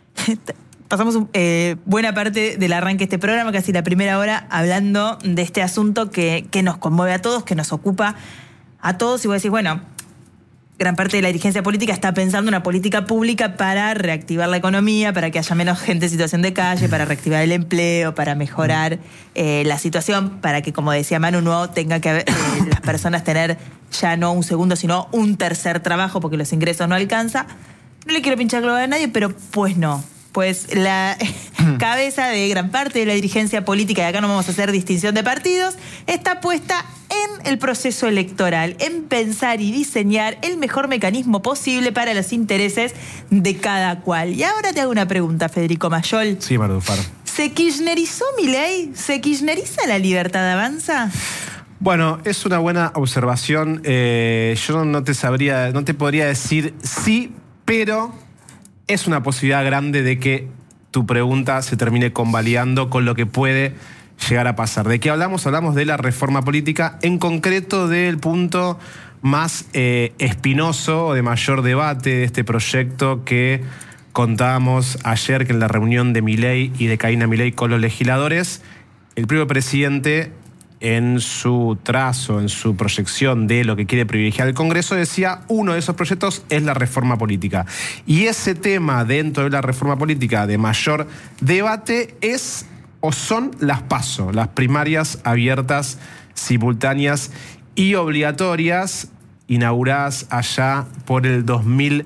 Pasamos eh, buena parte del arranque de este programa, casi la primera hora, hablando de este asunto que, que nos conmueve a todos, que nos ocupa a todos. Y vos decís, bueno, gran parte de la dirigencia política está pensando una política pública para reactivar la economía, para que haya menos gente en situación de calle, para reactivar el empleo, para mejorar eh, la situación, para que, como decía Manu, no tenga que haber, eh, las personas tener ya no un segundo, sino un tercer trabajo porque los ingresos no alcanza. No le quiero pinchar globo a nadie, pero pues no. Pues la cabeza de gran parte de la dirigencia política, y acá no vamos a hacer distinción de partidos, está puesta en el proceso electoral, en pensar y diseñar el mejor mecanismo posible para los intereses de cada cual. Y ahora te hago una pregunta, Federico Mayol. Sí, Marufar. ¿Se kirchnerizó Milei? ¿Se kirchneriza la Libertad Avanza? Bueno, es una buena observación. Eh, yo no te sabría, no te podría decir sí, pero es una posibilidad grande de que tu pregunta se termine convalidando con lo que puede llegar a pasar. ¿De qué hablamos? Hablamos de la reforma política, en concreto del punto más eh, espinoso o de mayor debate de este proyecto que contábamos ayer, que en la reunión de Milei y de Karina Milei con los legisladores, el propio presidente, en su trazo, en su proyección de lo que quiere privilegiar el Congreso, decía, uno de esos proyectos es la reforma política. Y ese tema dentro de la reforma política de mayor debate es o son las PASO, las primarias abiertas, simultáneas y obligatorias, inauguradas allá por el dos mil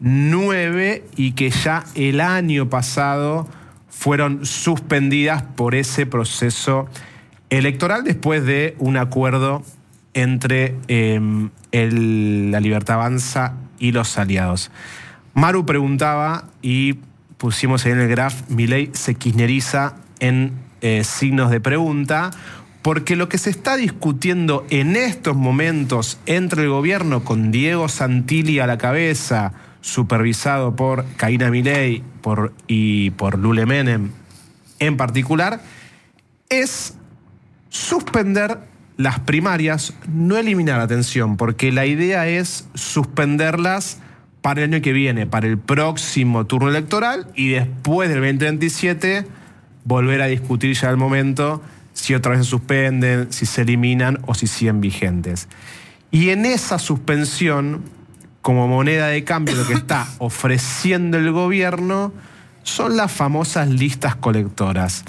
nueve y que ya el año pasado fueron suspendidas por ese proceso electoral después de un acuerdo entre eh, el, la Libertad Avanza y los aliados. Maru preguntaba y pusimos ahí en el graph, Milei se kirchneriza en eh, signos de pregunta, porque lo que se está discutiendo en estos momentos entre el gobierno con Diego Santilli a la cabeza, supervisado por Karina Milei por, y por Lule Menem en particular, es suspender las primarias, no eliminar, atención, porque la idea es suspenderlas para el año que viene, para el próximo turno electoral, y después del veinte veintisiete volver a discutir ya el momento si otra vez se suspenden, si se eliminan o si siguen vigentes. Y en esa suspensión, como moneda de cambio, lo que está ofreciendo el gobierno son las famosas listas colectoras.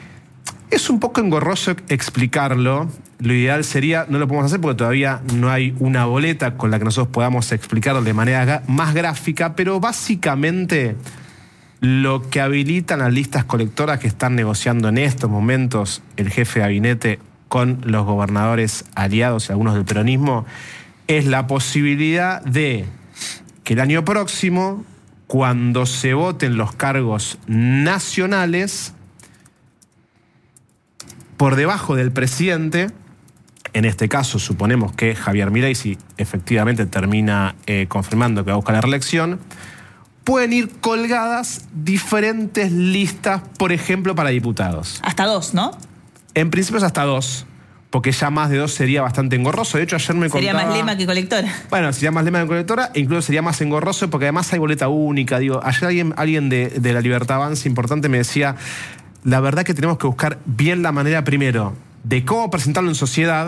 Es un poco engorroso explicarlo. Lo ideal sería, no lo podemos hacer porque todavía no hay una boleta con la que nosotros podamos explicarlo de manera más gráfica, pero básicamente lo que habilitan las listas colectoras que están negociando en estos momentos el jefe de gabinete con los gobernadores aliados y algunos del peronismo es la posibilidad de que el año próximo, cuando se voten los cargos nacionales, por debajo del presidente, en este caso suponemos que Javier Milei, si efectivamente termina eh, confirmando que va a buscar la reelección, pueden ir colgadas diferentes listas, por ejemplo, para diputados. Hasta dos, ¿no? En principio es hasta dos, porque ya más de dos sería bastante engorroso. De hecho, ayer me Sería contaba... más lema que colectora. Bueno, sería más lema que colectora e incluso sería más engorroso porque además hay boleta única. Digo, ayer alguien, alguien de, de la Libertad Avanza importante me decía, la verdad que tenemos que buscar bien la manera, primero, de cómo presentarlo en sociedad,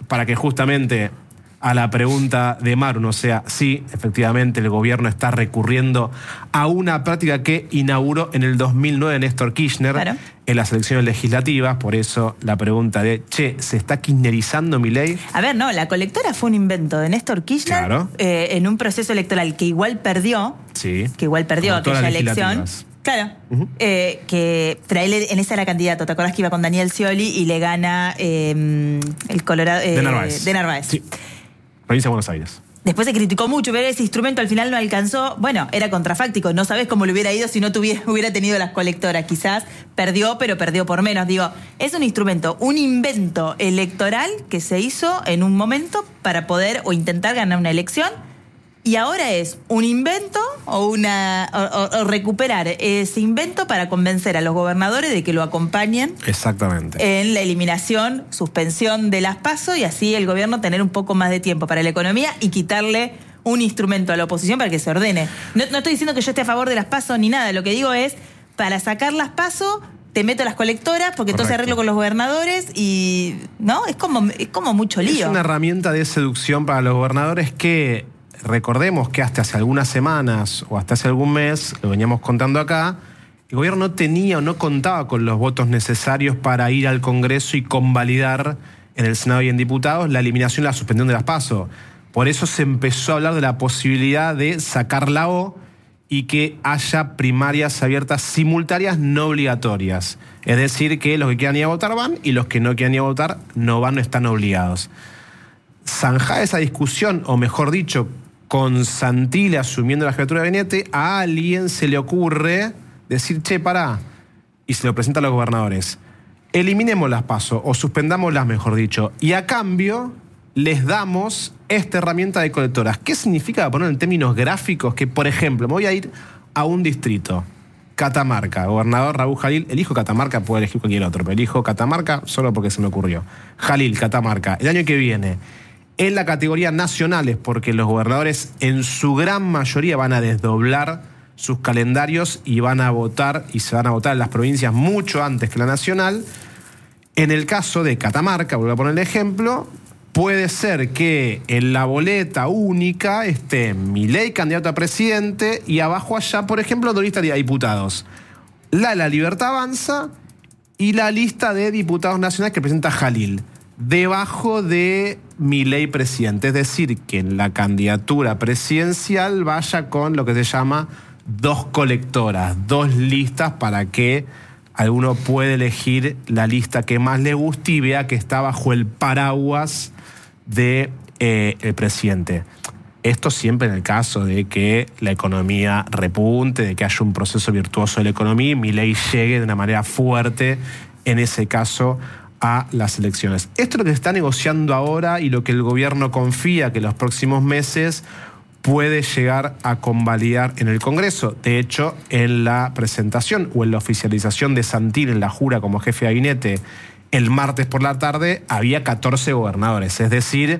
para que justamente a la pregunta de Maru, o sea, sí, efectivamente el gobierno está recurriendo a una práctica que inauguró en el dos mil nueve Néstor Kirchner, claro, en las elecciones legislativas. Por eso la pregunta de, che, ¿se está kirchnerizando Milei? A ver, no, la colectora fue un invento de Néstor Kirchner, claro, eh, en un proceso electoral que igual perdió, sí, que igual perdió aquella elección. Claro, uh-huh. eh, que él en esa era candidato. ¿Te acordás que iba con Daniel Scioli y le gana eh, el Colorado eh, de Narváez? De Narváez. Sí. Provincia de Buenos Aires. Después se criticó mucho, pero ese instrumento al final no alcanzó. Bueno, era contrafáctico. No sabés cómo le hubiera ido si no tuviera, hubiera tenido las colectoras. Quizás perdió, pero perdió por menos. Digo, es un instrumento, un invento electoral que se hizo en un momento para poder o intentar ganar una elección. Y ahora es un invento o, una, o, o recuperar ese invento para convencer a los gobernadores de que lo acompañen. Exactamente. En la eliminación, suspensión de las PASO y así el gobierno tener un poco más de tiempo para la economía y quitarle un instrumento a la oposición para que se ordene. No, no estoy diciendo que yo esté a favor de las PASO ni nada. Lo que digo es, para sacar las PASO, te meto las colectoras porque entonces arreglo con los gobernadores y... ¿no? Es como, es como mucho lío. Es una herramienta de seducción para los gobernadores que... Recordemos que hasta hace algunas semanas o hasta hace algún mes, lo veníamos contando acá, el gobierno no tenía o no contaba con los votos necesarios para ir al Congreso y convalidar en el Senado y en diputados la eliminación y la suspensión de las PASO. Por eso se empezó a hablar de la posibilidad de sacar la O y que haya primarias abiertas simultáneas no obligatorias. Es decir, que los que quieran ir a votar van y los que no quieran ir a votar no van, no están obligados. Zanjada esa discusión, o mejor dicho, con Santilli asumiendo la jefatura de gabinete, a alguien se le ocurre decir, che, pará, y se lo presenta a los gobernadores. Eliminemos las PASO, o suspendámoslas, mejor dicho, y a cambio les damos esta herramienta de colectoras. ¿Qué significa, poner en términos gráficos, que, por ejemplo, me voy a ir a un distrito, Catamarca, gobernador Raúl Jalil, elijo Catamarca, puedo elegir cualquier otro, pero elijo Catamarca solo porque se me ocurrió. Jalil, Catamarca, el año que viene... En la categoría nacionales, porque los gobernadores en su gran mayoría van a desdoblar sus calendarios y van a votar, y se van a votar en las provincias mucho antes que la nacional. En el caso de Catamarca, voy a poner el ejemplo, puede ser que en la boleta única esté Milei candidato a presidente y abajo allá, por ejemplo, dos listas de diputados. La de La Libertad Avanza y la lista de diputados nacionales que presenta Jalil. Debajo de Milei presidente, es decir, que en la candidatura presidencial vaya con lo que se llama dos colectoras, dos listas para que alguno pueda elegir la lista que más le guste y vea que está bajo el paraguas del de, eh, presidente. Esto siempre en el caso de que la economía repunte, de que haya un proceso virtuoso de la economía y Milei llegue de una manera fuerte, en ese caso, a las elecciones. Esto es lo que se está negociando ahora y lo que el gobierno confía que en los próximos meses puede llegar a convalidar en el Congreso. De hecho, en la presentación o en la oficialización de Santilli en la jura como jefe de gabinete el martes por la tarde, había catorce gobernadores. Es decir,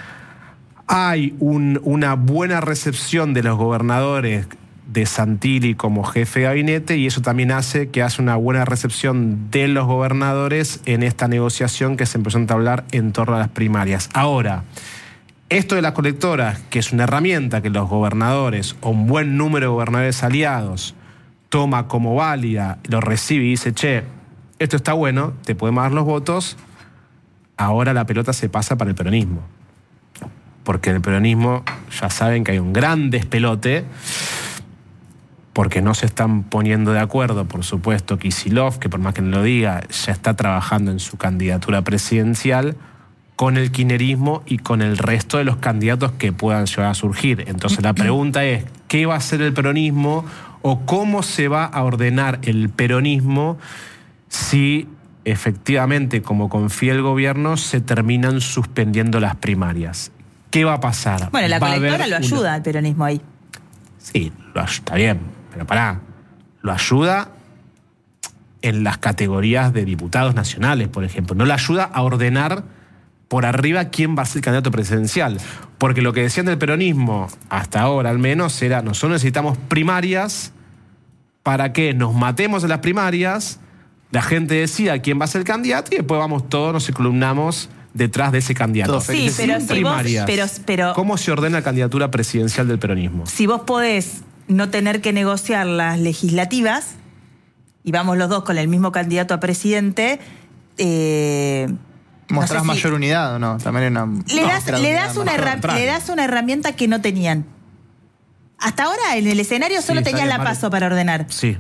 hay un, una buena recepción de los gobernadores de Santilli como jefe de gabinete y eso también hace que hace una buena recepción de los gobernadores en esta negociación que se empezó a entablar en torno a las primarias. Ahora, esto de las colectoras, que es una herramienta que los gobernadores o un buen número de gobernadores aliados toma como válida, lo recibe y dice, che, esto está bueno, te podemos dar los votos, ahora la pelota se pasa para el peronismo. Porque en el peronismo ya saben que hay un gran despelote, porque no se están poniendo de acuerdo, por supuesto, Kicillof, que por más que no lo diga, ya está trabajando en su candidatura presidencial, con el kirchnerismo y con el resto de los candidatos que puedan llegar a surgir. Entonces la pregunta es, ¿qué va a hacer el peronismo o cómo se va a ordenar el peronismo si efectivamente, como confía el gobierno, se terminan suspendiendo las primarias? ¿Qué va a pasar? Bueno, la colectora lo ayuda una... al peronismo ahí. Sí, lo, está bien, pero pará, lo ayuda en las categorías de diputados nacionales, por ejemplo. No le ayuda a ordenar por arriba quién va a ser el candidato presidencial. Porque lo que decían del peronismo, hasta ahora al menos, era nosotros necesitamos primarias para que nos matemos en las primarias, la gente decida quién va a ser el candidato y después vamos todos, nos columnamos detrás de ese candidato. Sí, Sin pero si vos- primarias, pero- pero- ¿cómo se ordena la candidatura presidencial del peronismo? Si vos podés no tener que negociar las legislativas, y vamos los dos con el mismo candidato a presidente, eh, ¿Mostrás no sé si- mayor unidad o no? También hay una. le, no, das, claro, le, unidad das más. una herra- contrario. le das una herramienta que no tenían. Hasta ahora en el escenario Sí, solo está tenían bien, la vale. paso para ordenar. Sí.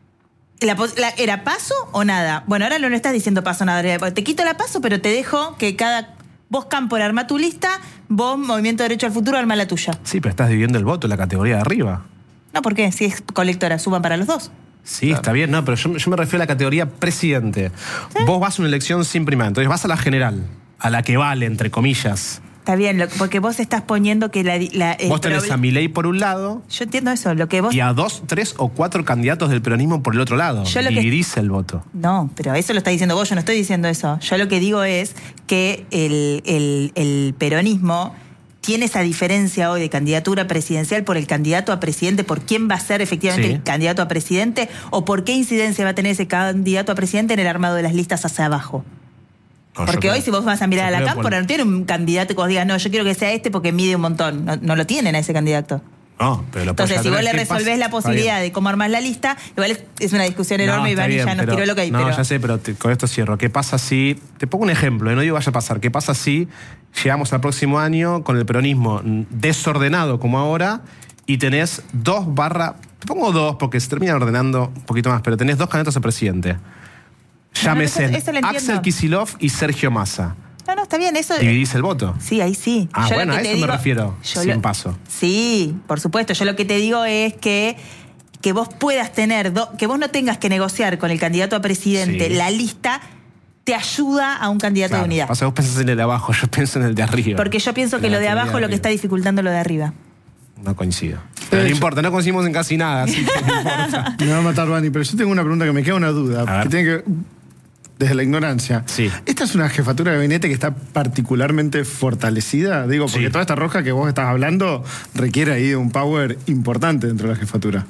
La pos- la- ¿Era paso o nada? Bueno, ahora no estás diciendo paso o nada. Te quito la paso, pero te dejo que cada... Vos, Campo, arma tu lista, vos, Movimiento Derecho al Futuro, arma la tuya. Sí, pero estás dividiendo el voto en la categoría de arriba. No, ¿por qué? Si es colectora, suban para los dos. Sí, está bien, no, pero yo, yo me refiero a la categoría presidente. Vos vas a una elección sin primaria, entonces vas a la general, a la que vale, entre comillas. Está bien, lo- porque vos estás poniendo que la... la- el Vos tenés proble- a Milei por un lado Yo entiendo eso, lo que vos... y a dos, tres o cuatro candidatos del peronismo por el otro lado. Yo lo que- Dividís el voto. No, pero eso lo está diciendo vos, yo no estoy diciendo eso. Yo lo que digo es que el, el- el peronismo tiene esa diferencia hoy de candidatura presidencial por el candidato a presidente, por quién va a ser efectivamente Sí. el candidato a presidente o por qué incidencia va a tener ese candidato a presidente en el armado de las listas hacia abajo. No, yo Porque creo- hoy si vos vas a mirar yo a la creo cámpora, por- no tiene un candidato que vos digas, no, yo quiero que sea este porque mide un montón. No, no lo tienen a ese candidato. No, pero lo Entonces, podés si vos tener. le ¿Qué pasa? resolvés la Está posibilidad bien. de cómo armás la lista, igual es, es una discusión No, enorme y está Vani bien, ya nos pero- tiró lo que hay. No, pero... ya sé, pero te- con esto cierro. ¿Qué pasa si... Te pongo un ejemplo, eh, no digo vaya a pasar. ¿Qué pasa si llegamos al próximo año con el peronismo desordenado como ahora y tenés dos barra... Te pongo dos porque se terminan ordenando un poquito más, pero tenés dos candidatos a presidente. Llámese eso- eso lo entiendo. Axel Kicillof y Sergio Massa. No, no, está bien, eso... ¿Dividís el voto? Sí, ahí sí. Ah, Yo lo bueno, que a te eso me digo- refiero, yo sin lo- paso. Sí, por supuesto. Yo lo que te digo es que, que vos puedas tener, do- que vos no tengas que negociar con el candidato a presidente Sí. la lista, te ayuda a un candidato Claro, de unidad. pasa, vos pensás en el de abajo, yo pienso en el de arriba. Porque yo pienso que En lo la de teoría abajo es lo que arriba. está dificultando lo de arriba. No coincido. Pero no importa, no coincidimos en casi nada, así que no importa. Me va a matar Vani, pero yo tengo una pregunta que me queda una duda, A ver. que tiene que desde la ignorancia. Sí. ¿Esta es una jefatura de gabinete que está particularmente fortalecida? Digo, porque Sí. toda esta roja que vos estás hablando requiere ahí de un power importante dentro de la jefatura.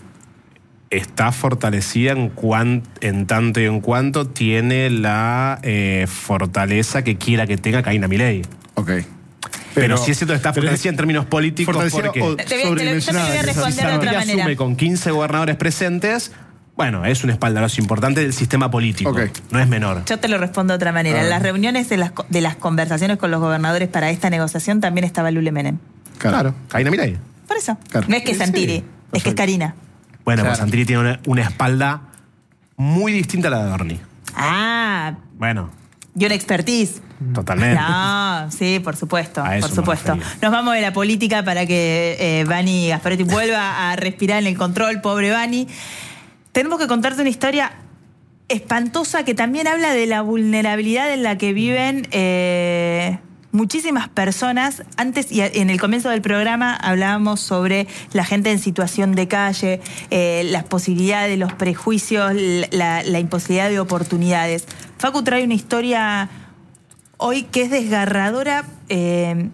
Está fortalecida en, cuan- en tanto y en cuanto tiene la eh, fortaleza que quiera que tenga Karina Milei. Ok. Pero, sí es cierto que está pero fortalecida en términos políticos fortalecida porque o Te voy a- te lo- sobredimensionada, yo te voy a quizás. responder de otra Santilli manera. asume con quince gobernadores presentes, bueno, es un espaldarazo importante del sistema político. Ok. No es menor. Yo te lo respondo de otra manera. Ah. En las reuniones de las, co- de las conversaciones con los gobernadores para esta negociación también estaba Lule Menem. Claro. Karina Milei. Por eso. Claro. No es que Sí, Santilli, sí. es que es Perfecto. Karina. Bueno, Claro. pues Santilli tiene una, una espalda muy distinta a la de Bernie. Ah, Bueno, y una expertise. totalmente. No, sí, por supuesto, A eso por me supuesto. refería. Nos vamos de la política para que eh, Vani Gasparetti vuelva a respirar en el control, pobre Vani. Tenemos que contarte una historia espantosa que también habla de la vulnerabilidad en la que viven eh, muchísimas personas. Antes y en el comienzo del programa hablábamos sobre la gente en situación de calle, eh, las posibilidades, los prejuicios, la, la imposibilidad de oportunidades. Facu trae una historia hoy que es desgarradora eh,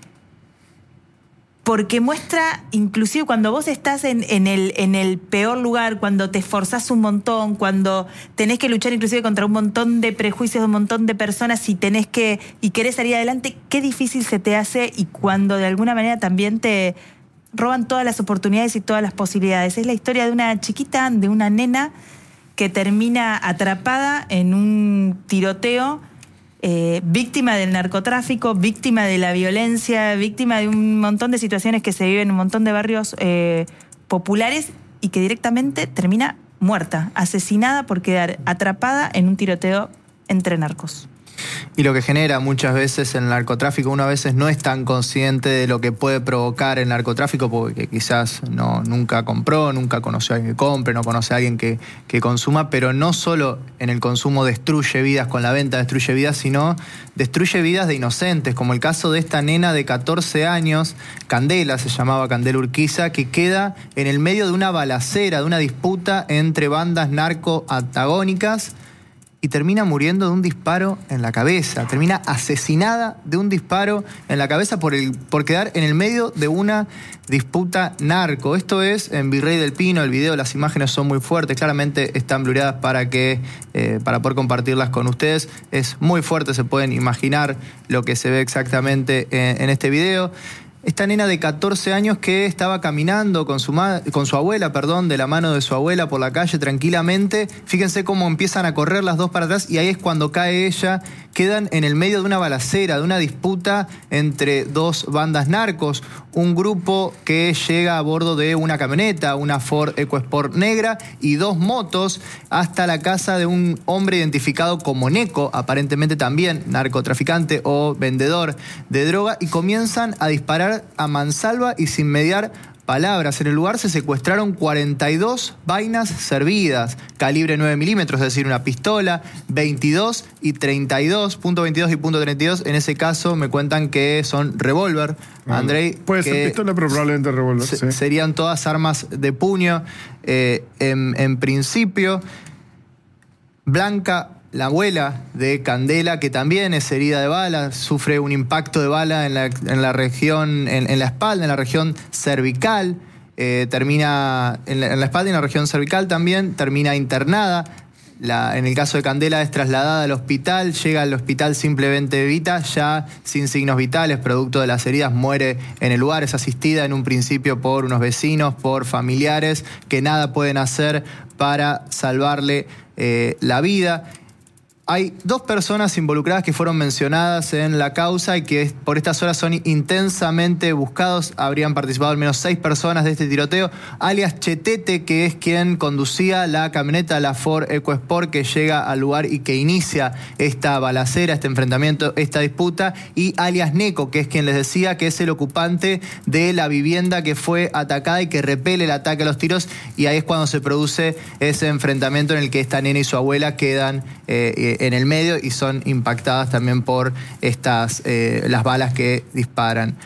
porque muestra, inclusive cuando vos estás en, en, el, en el peor lugar, cuando te esforzás un montón, cuando tenés que luchar inclusive contra un montón de prejuicios de un montón de personas y tenés que y querés salir adelante, qué difícil se te hace y cuando de alguna manera también te roban todas las oportunidades y todas las posibilidades. Es la historia de una chiquita, de una nena que termina atrapada en un tiroteo, eh, víctima del narcotráfico, víctima de la violencia, víctima de un montón de situaciones que se viven en un montón de barrios eh, populares y que directamente termina muerta, asesinada por quedar atrapada en un tiroteo entre narcos. Y lo que genera muchas veces el narcotráfico, uno a veces no es tan consciente de lo que puede provocar el narcotráfico porque quizás no, nunca compró, nunca conoció a alguien que compre, no conoce a alguien que, que consuma, pero no solo en el consumo destruye vidas, con la venta destruye vidas, sino destruye vidas de inocentes, como el caso de esta nena de catorce años, Candela, se llamaba Candela Urquiza, que queda en el medio de una balacera, de una disputa entre bandas narco-antagónicas. y termina muriendo de un disparo en la cabeza. Termina asesinada de un disparo en la cabeza por, el, por quedar en el medio de una disputa narco. Esto es en Virrey del Pino. El video, las imágenes son muy fuertes. Claramente están blureadas para, que, eh, para poder compartirlas con ustedes. Es muy fuerte, se pueden imaginar lo que se ve exactamente en, en este video. Esta nena de catorce años que estaba caminando con su, ma- con su abuela, perdón, de la mano de su abuela por la calle tranquilamente. Fíjense cómo empiezan a correr las dos para atrás y ahí es cuando cae ella. Quedan en el medio de una balacera, de una disputa entre dos bandas narcos. Un grupo que llega a bordo de una camioneta, una Ford EcoSport negra y dos motos hasta la casa de un hombre identificado como Neco, aparentemente también narcotraficante o vendedor de droga, y comienzan a disparar a mansalva y sin mediar palabras. En el lugar se secuestraron cuarenta y dos vainas servidas, calibre nueve milímetros, es decir, una pistola, veintidós y treinta y dos, punto veintidós y punto treinta y dos. En ese caso me cuentan que son revólver, Andrei. Puede ser pistola, pero probablemente revólver. Se, sí. Serían todas armas de puño. Eh, en, en principio, Blanca, la abuela de Candela, que también es herida de bala, sufre un impacto de bala en la, en la región, en, en la espalda, en la región cervical, eh, termina en la, en la espalda y en la región cervical también, termina internada. La, en el caso de Candela es trasladada al hospital, llega al hospital simplemente Vita, ya sin signos vitales, producto de las heridas, muere en el lugar, es asistida en un principio por unos vecinos, por familiares, que nada pueden hacer para salvarle eh, la vida. Hay dos personas involucradas que fueron mencionadas en la causa y que por estas horas son intensamente buscados. Habrían participado al menos seis personas de este tiroteo, alias Chetete, que es quien conducía la camioneta, la Ford EcoSport, que llega al lugar y que inicia esta balacera, este enfrentamiento, esta disputa, y alias Neco, que es quien les decía que es el ocupante de la vivienda que fue atacada y que repele el ataque a los tiros, y ahí es cuando se produce ese enfrentamiento en el que esta nena y su abuela quedan eh, en el medio y son impactadas también por estas eh, las balas que disparan.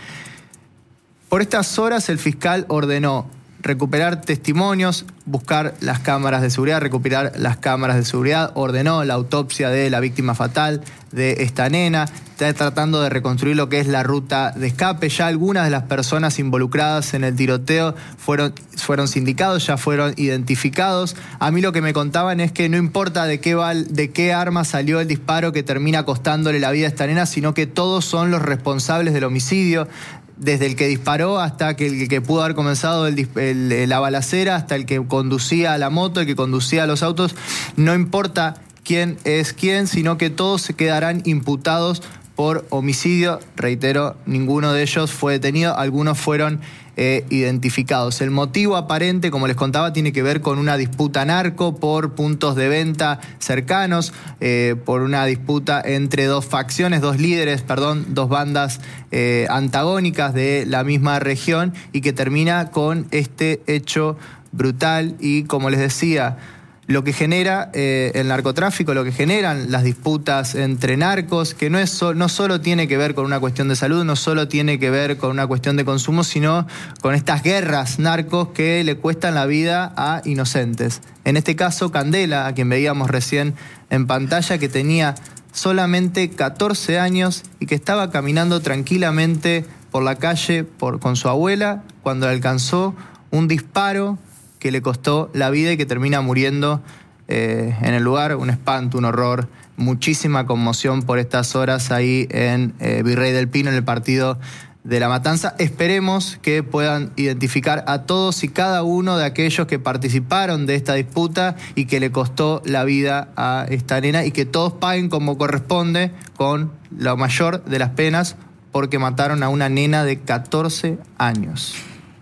Por estas horas el fiscal ordenó recuperar testimonios, buscar las cámaras de seguridad, recuperar las cámaras de seguridad, ordenó la autopsia de la víctima fatal de esta nena, está tratando de reconstruir lo que es la ruta de escape. Ya algunas de las personas involucradas en el tiroteo fueron, fueron sindicados, ya fueron identificados. A mí lo que me contaban es que no importa de qué, val, de qué arma salió el disparo que termina costándole la vida a esta nena, sino que todos son los responsables del homicidio. Desde el que disparó hasta que el que pudo haber comenzado el, el, la balacera, hasta el que conducía la moto, el que conducía los autos. No importa quién es quién, sino que todos se quedarán imputados por homicidio. Reitero, ninguno de ellos fue detenido, algunos fueron eh, identificados. El motivo aparente, como les contaba, tiene que ver con una disputa narco por puntos de venta cercanos, eh, por una disputa entre dos facciones, dos líderes, perdón, dos bandas eh, antagónicas de la misma región, y que termina con este hecho brutal. Y como les decía, lo que genera eh, el narcotráfico, lo que generan las disputas entre narcos, que no, es so, no solo tiene que ver con una cuestión de salud, no solo tiene que ver con una cuestión de consumo, sino con estas guerras narcos que le cuestan la vida a inocentes. En este caso, Candela, a quien veíamos recién en pantalla, que tenía solamente catorce años y que estaba caminando tranquilamente por la calle por, con su abuela, cuando le alcanzó un disparo que le costó la vida y que termina muriendo eh, en el lugar. Un espanto, un horror, muchísima conmoción por estas horas ahí en eh, Virrey del Pino, en el partido de La Matanza. Esperemos que puedan identificar a todos y cada uno de aquellos que participaron de esta disputa y que le costó la vida a esta nena, y que todos paguen como corresponde, con la mayor de las penas, porque mataron a una nena de catorce años.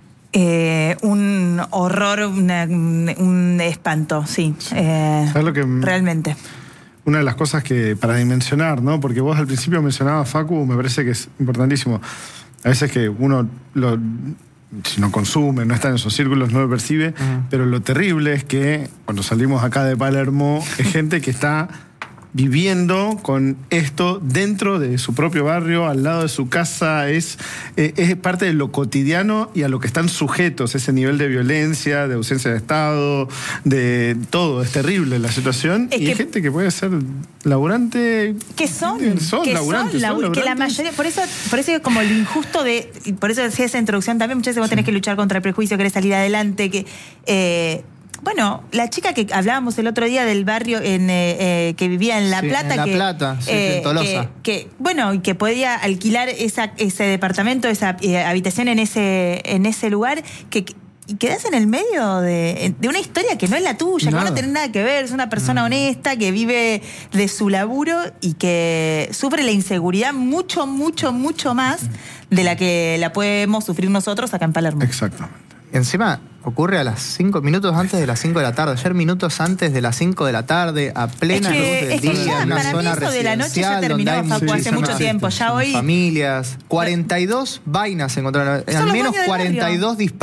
Eh, un horror, una, un, un espanto, sí. Eh, ¿Sabes lo que realmente. Una de las cosas que, para dimensionar, ¿no? Porque vos al principio mencionabas, Facu, me parece que es importantísimo. A veces que uno, lo, si no consume, no está en esos círculos, no lo percibe, uh-huh. Pero lo terrible es que cuando salimos acá de Palermo, es gente que está viviendo con esto dentro de su propio barrio, al lado de su casa, es, eh, es parte de lo cotidiano y a lo que están sujetos, ese nivel de violencia, de ausencia de Estado, de todo. Es terrible la situación. Es y que, hay gente que puede ser laburante. Que son, son que laburantes, son, son labu- que la laburantes. mayoría, por eso, por eso es como lo injusto de, y por eso decía esa introducción también, muchas veces vos tenés que luchar contra el prejuicio, querés salir adelante, que eh, bueno, la chica que hablábamos el otro día del barrio en, eh, eh, que vivía en La Sí, Plata, en La que, Plata, sí, en Tolosa. Que, que, bueno, y que podía alquilar esa, ese departamento, esa eh, habitación en ese, en ese lugar, que y quedás en el medio de, de una historia que no es la tuya, Nada. que no tiene nada que ver, es una persona honesta que vive de su laburo y que sufre la inseguridad mucho, mucho, mucho más de la que la podemos sufrir nosotros acá en Palermo. Exactamente. Encima ocurre a las cinco minutos antes de las cinco de la tarde. Ayer minutos antes de las cinco de la tarde, a plena Es que- luz del es que día, ya, en una para mí zona eso de la noche ya residencial terminó, donde hay Facu, hace muchísimas mucho tiempo. Ya hoy familias. cuarenta y dos vainas se encontraron. Son Al los menos dueños del barrio. cuarenta y dos disparos.